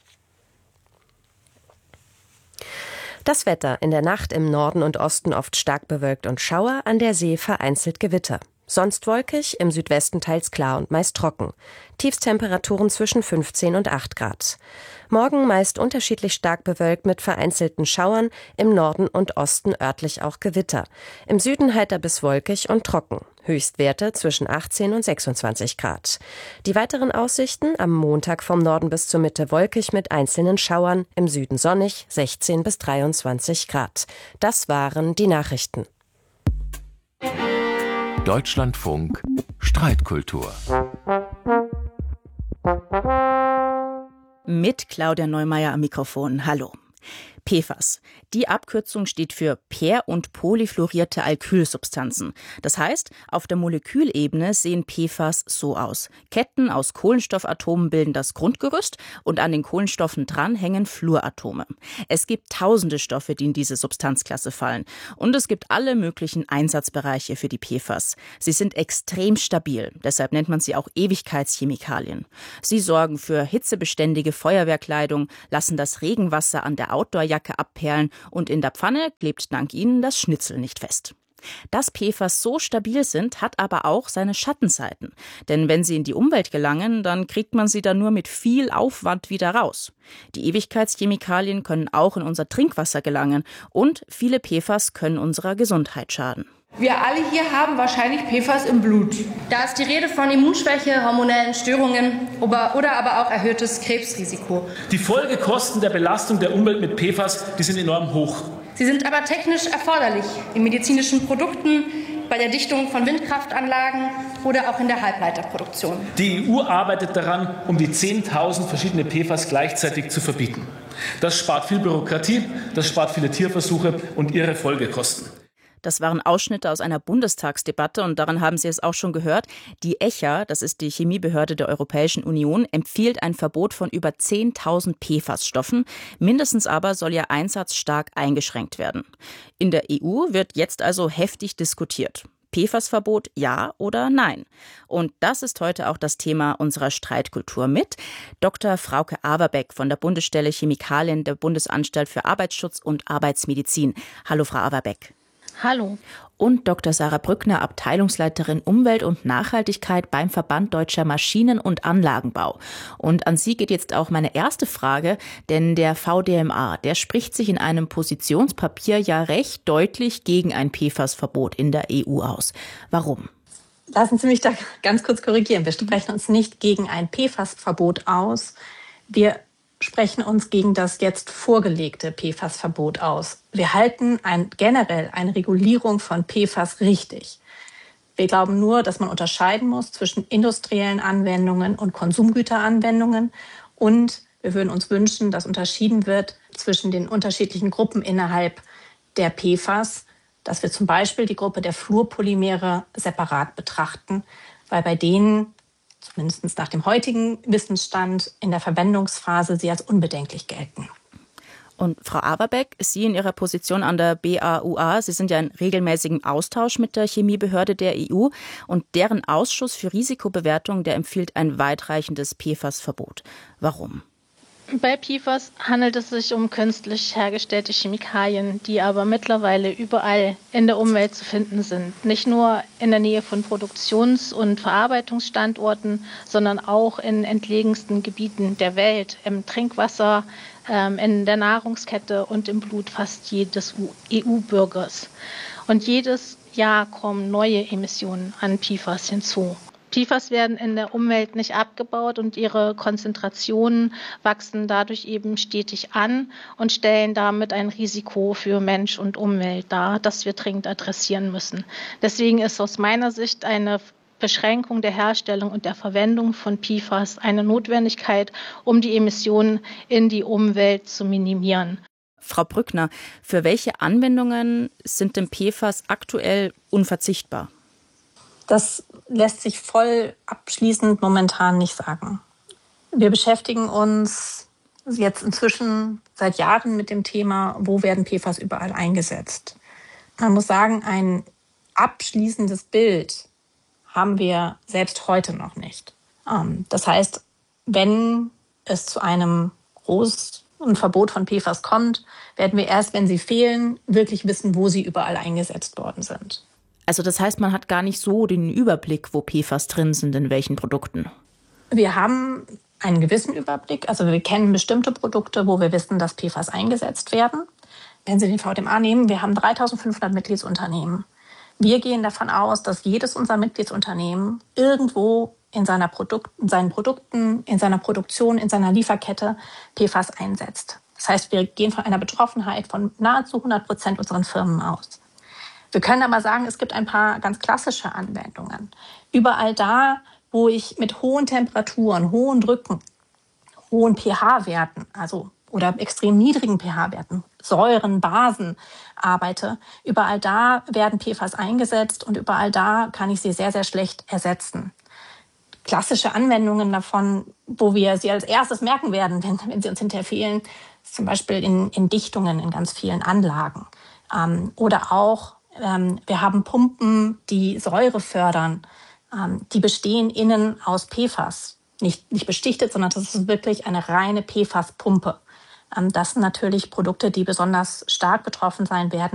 Das Wetter: in der Nacht im Norden und Osten oft stark bewölkt und Schauer, an der See vereinzelt Gewitter. Sonst wolkig, im Südwesten teils klar und meist trocken. Tiefstemperaturen zwischen fünfzehn und acht Grad. Morgen meist unterschiedlich stark bewölkt mit vereinzelten Schauern, im Norden und Osten örtlich auch Gewitter. Im Süden heiter bis wolkig und trocken. Höchstwerte zwischen achtzehn und sechsundzwanzig Grad. Die weiteren Aussichten: am Montag vom Norden bis zur Mitte wolkig mit einzelnen Schauern, im Süden sonnig, sechzehn bis dreiundzwanzig Grad. Das waren die Nachrichten. Deutschlandfunk Streitkultur. Mit Claudia Neumeier am Mikrofon. Hallo. P F A S. Die Abkürzung steht für per- und polyfluorierte Alkylsubstanzen. Das heißt, auf der Molekülebene sehen P F A S so aus. Ketten aus Kohlenstoffatomen bilden das Grundgerüst und an den Kohlenstoffen dran hängen Fluoratome. Es gibt tausende Stoffe, die in diese Substanzklasse fallen. Und es gibt alle möglichen Einsatzbereiche für die P F A S. Sie sind extrem stabil, deshalb nennt man sie auch Ewigkeitschemikalien. Sie sorgen für hitzebeständige Feuerwehrkleidung, lassen das Regenwasser an der Outdoorjacke abperlen und in der Pfanne klebt dank ihnen das Schnitzel nicht fest. Dass P F A S so stabil sind, hat aber auch seine Schattenseiten. Denn wenn sie in die Umwelt gelangen, dann kriegt man sie dann nur mit viel Aufwand wieder raus. Die Ewigkeitschemikalien können auch in unser Trinkwasser gelangen und viele P F A S können unserer Gesundheit schaden. Wir alle hier haben wahrscheinlich P F A S im Blut. Da ist die Rede von Immunschwäche, hormonellen Störungen oder aber auch erhöhtes Krebsrisiko. Die Folgekosten der Belastung der Umwelt mit P F A S, die sind enorm hoch. Sie sind aber technisch erforderlich in medizinischen Produkten, bei der Dichtung von Windkraftanlagen oder auch in der Halbleiterproduktion. Die E U arbeitet daran, um die zehntausend verschiedene P F A S gleichzeitig zu verbieten. Das spart viel Bürokratie, das spart viele Tierversuche und ihre Folgekosten. Das waren Ausschnitte aus einer Bundestagsdebatte und daran haben Sie es auch schon gehört. Die E C H A, das ist die Chemiebehörde der Europäischen Union, empfiehlt ein Verbot von über zehntausend P F A S-Stoffen. Mindestens aber soll ihr Einsatz stark eingeschränkt werden. In der E U wird jetzt also heftig diskutiert. P F A S-Verbot, ja oder nein? Und das ist heute auch das Thema unserer Streitkultur mit Doktor Frauke Averbeck von der Bundesstelle Chemikalien der Bundesanstalt für Arbeitsschutz und Arbeitsmedizin. Hallo, Frau Averbeck. Hallo. Und Doktor Sarah Brückner, Abteilungsleiterin Umwelt und Nachhaltigkeit beim Verband Deutscher Maschinen- und Anlagenbau. Und an Sie geht jetzt auch meine erste Frage, denn der V D M A, der spricht sich in einem Positionspapier ja recht deutlich gegen ein P F A S-Verbot in der E U aus. Warum? Lassen Sie mich da ganz kurz korrigieren. Wir sprechen uns nicht gegen ein P F A S-Verbot aus. Wir sprechen uns gegen das jetzt vorgelegte P F A S-Verbot aus. Wir halten ein, generell eine Regulierung von P F A S richtig. Wir glauben nur, dass man unterscheiden muss zwischen industriellen Anwendungen und Konsumgüteranwendungen. Und wir würden uns wünschen, dass unterschieden wird zwischen den unterschiedlichen Gruppen innerhalb der P F A S, dass wir zum Beispiel die Gruppe der Fluorpolymere separat betrachten, weil bei denen zumindest nach dem heutigen Wissensstand in der Verwendungsphase sie als unbedenklich gelten. Und Frau Averbeck, Sie in Ihrer Position an der B A U A, Sie sind ja in regelmäßigem Austausch mit der Chemiebehörde der E U und deren Ausschuss für Risikobewertung, der empfiehlt ein weitreichendes P F A S-Verbot. Warum? Bei P F A S handelt es sich um künstlich hergestellte Chemikalien, die aber mittlerweile überall in der Umwelt zu finden sind. Nicht nur in der Nähe von Produktions- und Verarbeitungsstandorten, sondern auch in entlegensten Gebieten der Welt, im Trinkwasser, in der Nahrungskette und im Blut fast jedes E U-Bürgers. Und jedes Jahr kommen neue Emissionen an P F A S hinzu. P F A S werden in der Umwelt nicht abgebaut und ihre Konzentrationen wachsen dadurch eben stetig an und stellen damit ein Risiko für Mensch und Umwelt dar, das wir dringend adressieren müssen. Deswegen ist aus meiner Sicht eine Beschränkung der Herstellung und der Verwendung von P F A S eine Notwendigkeit, um die Emissionen in die Umwelt zu minimieren. Frau Brückner, für welche Anwendungen sind denn P F A S aktuell unverzichtbar? Das lässt sich voll abschließend momentan nicht sagen. Wir beschäftigen uns jetzt inzwischen seit Jahren mit dem Thema, wo werden P F A S überall eingesetzt. Man muss sagen, ein abschließendes Bild haben wir selbst heute noch nicht. Das heißt, wenn es zu einem großen Verbot von P F A S kommt, werden wir erst, wenn sie fehlen, wirklich wissen, wo sie überall eingesetzt worden sind. Also das heißt, man hat gar nicht so den Überblick, wo P F A S drin sind, in welchen Produkten? Wir haben einen gewissen Überblick. Also wir kennen bestimmte Produkte, wo wir wissen, dass P F A S eingesetzt werden. Wenn Sie den V D M A nehmen, wir haben dreitausendfünfhundert Mitgliedsunternehmen. Wir gehen davon aus, dass jedes unserer Mitgliedsunternehmen irgendwo in, seiner Produkt, in seinen Produkten, in seiner Produktion, in seiner Lieferkette P F A S einsetzt. Das heißt, wir gehen von einer Betroffenheit von nahezu hundert Prozent unserer Firmen aus. Wir können aber sagen, es gibt ein paar ganz klassische Anwendungen. Überall da, wo ich mit hohen Temperaturen, hohen Drücken, hohen pH-Werten, also oder extrem niedrigen pH-Werten, Säuren, Basen arbeite, überall da werden P F A S eingesetzt und überall da kann ich sie sehr, sehr schlecht ersetzen. Klassische Anwendungen davon, wo wir sie als erstes merken werden, wenn, wenn sie uns hinterher fehlen, ist zum Beispiel in, in Dichtungen in ganz vielen Anlagen. Ähm, oder auch, ähm, wir haben Pumpen, die Säure fördern, ähm, die bestehen innen aus P F A S. Nicht, nicht bestichtet, sondern das ist wirklich eine reine P F A S-Pumpe. Ähm, das sind natürlich Produkte, die besonders stark betroffen sein werden,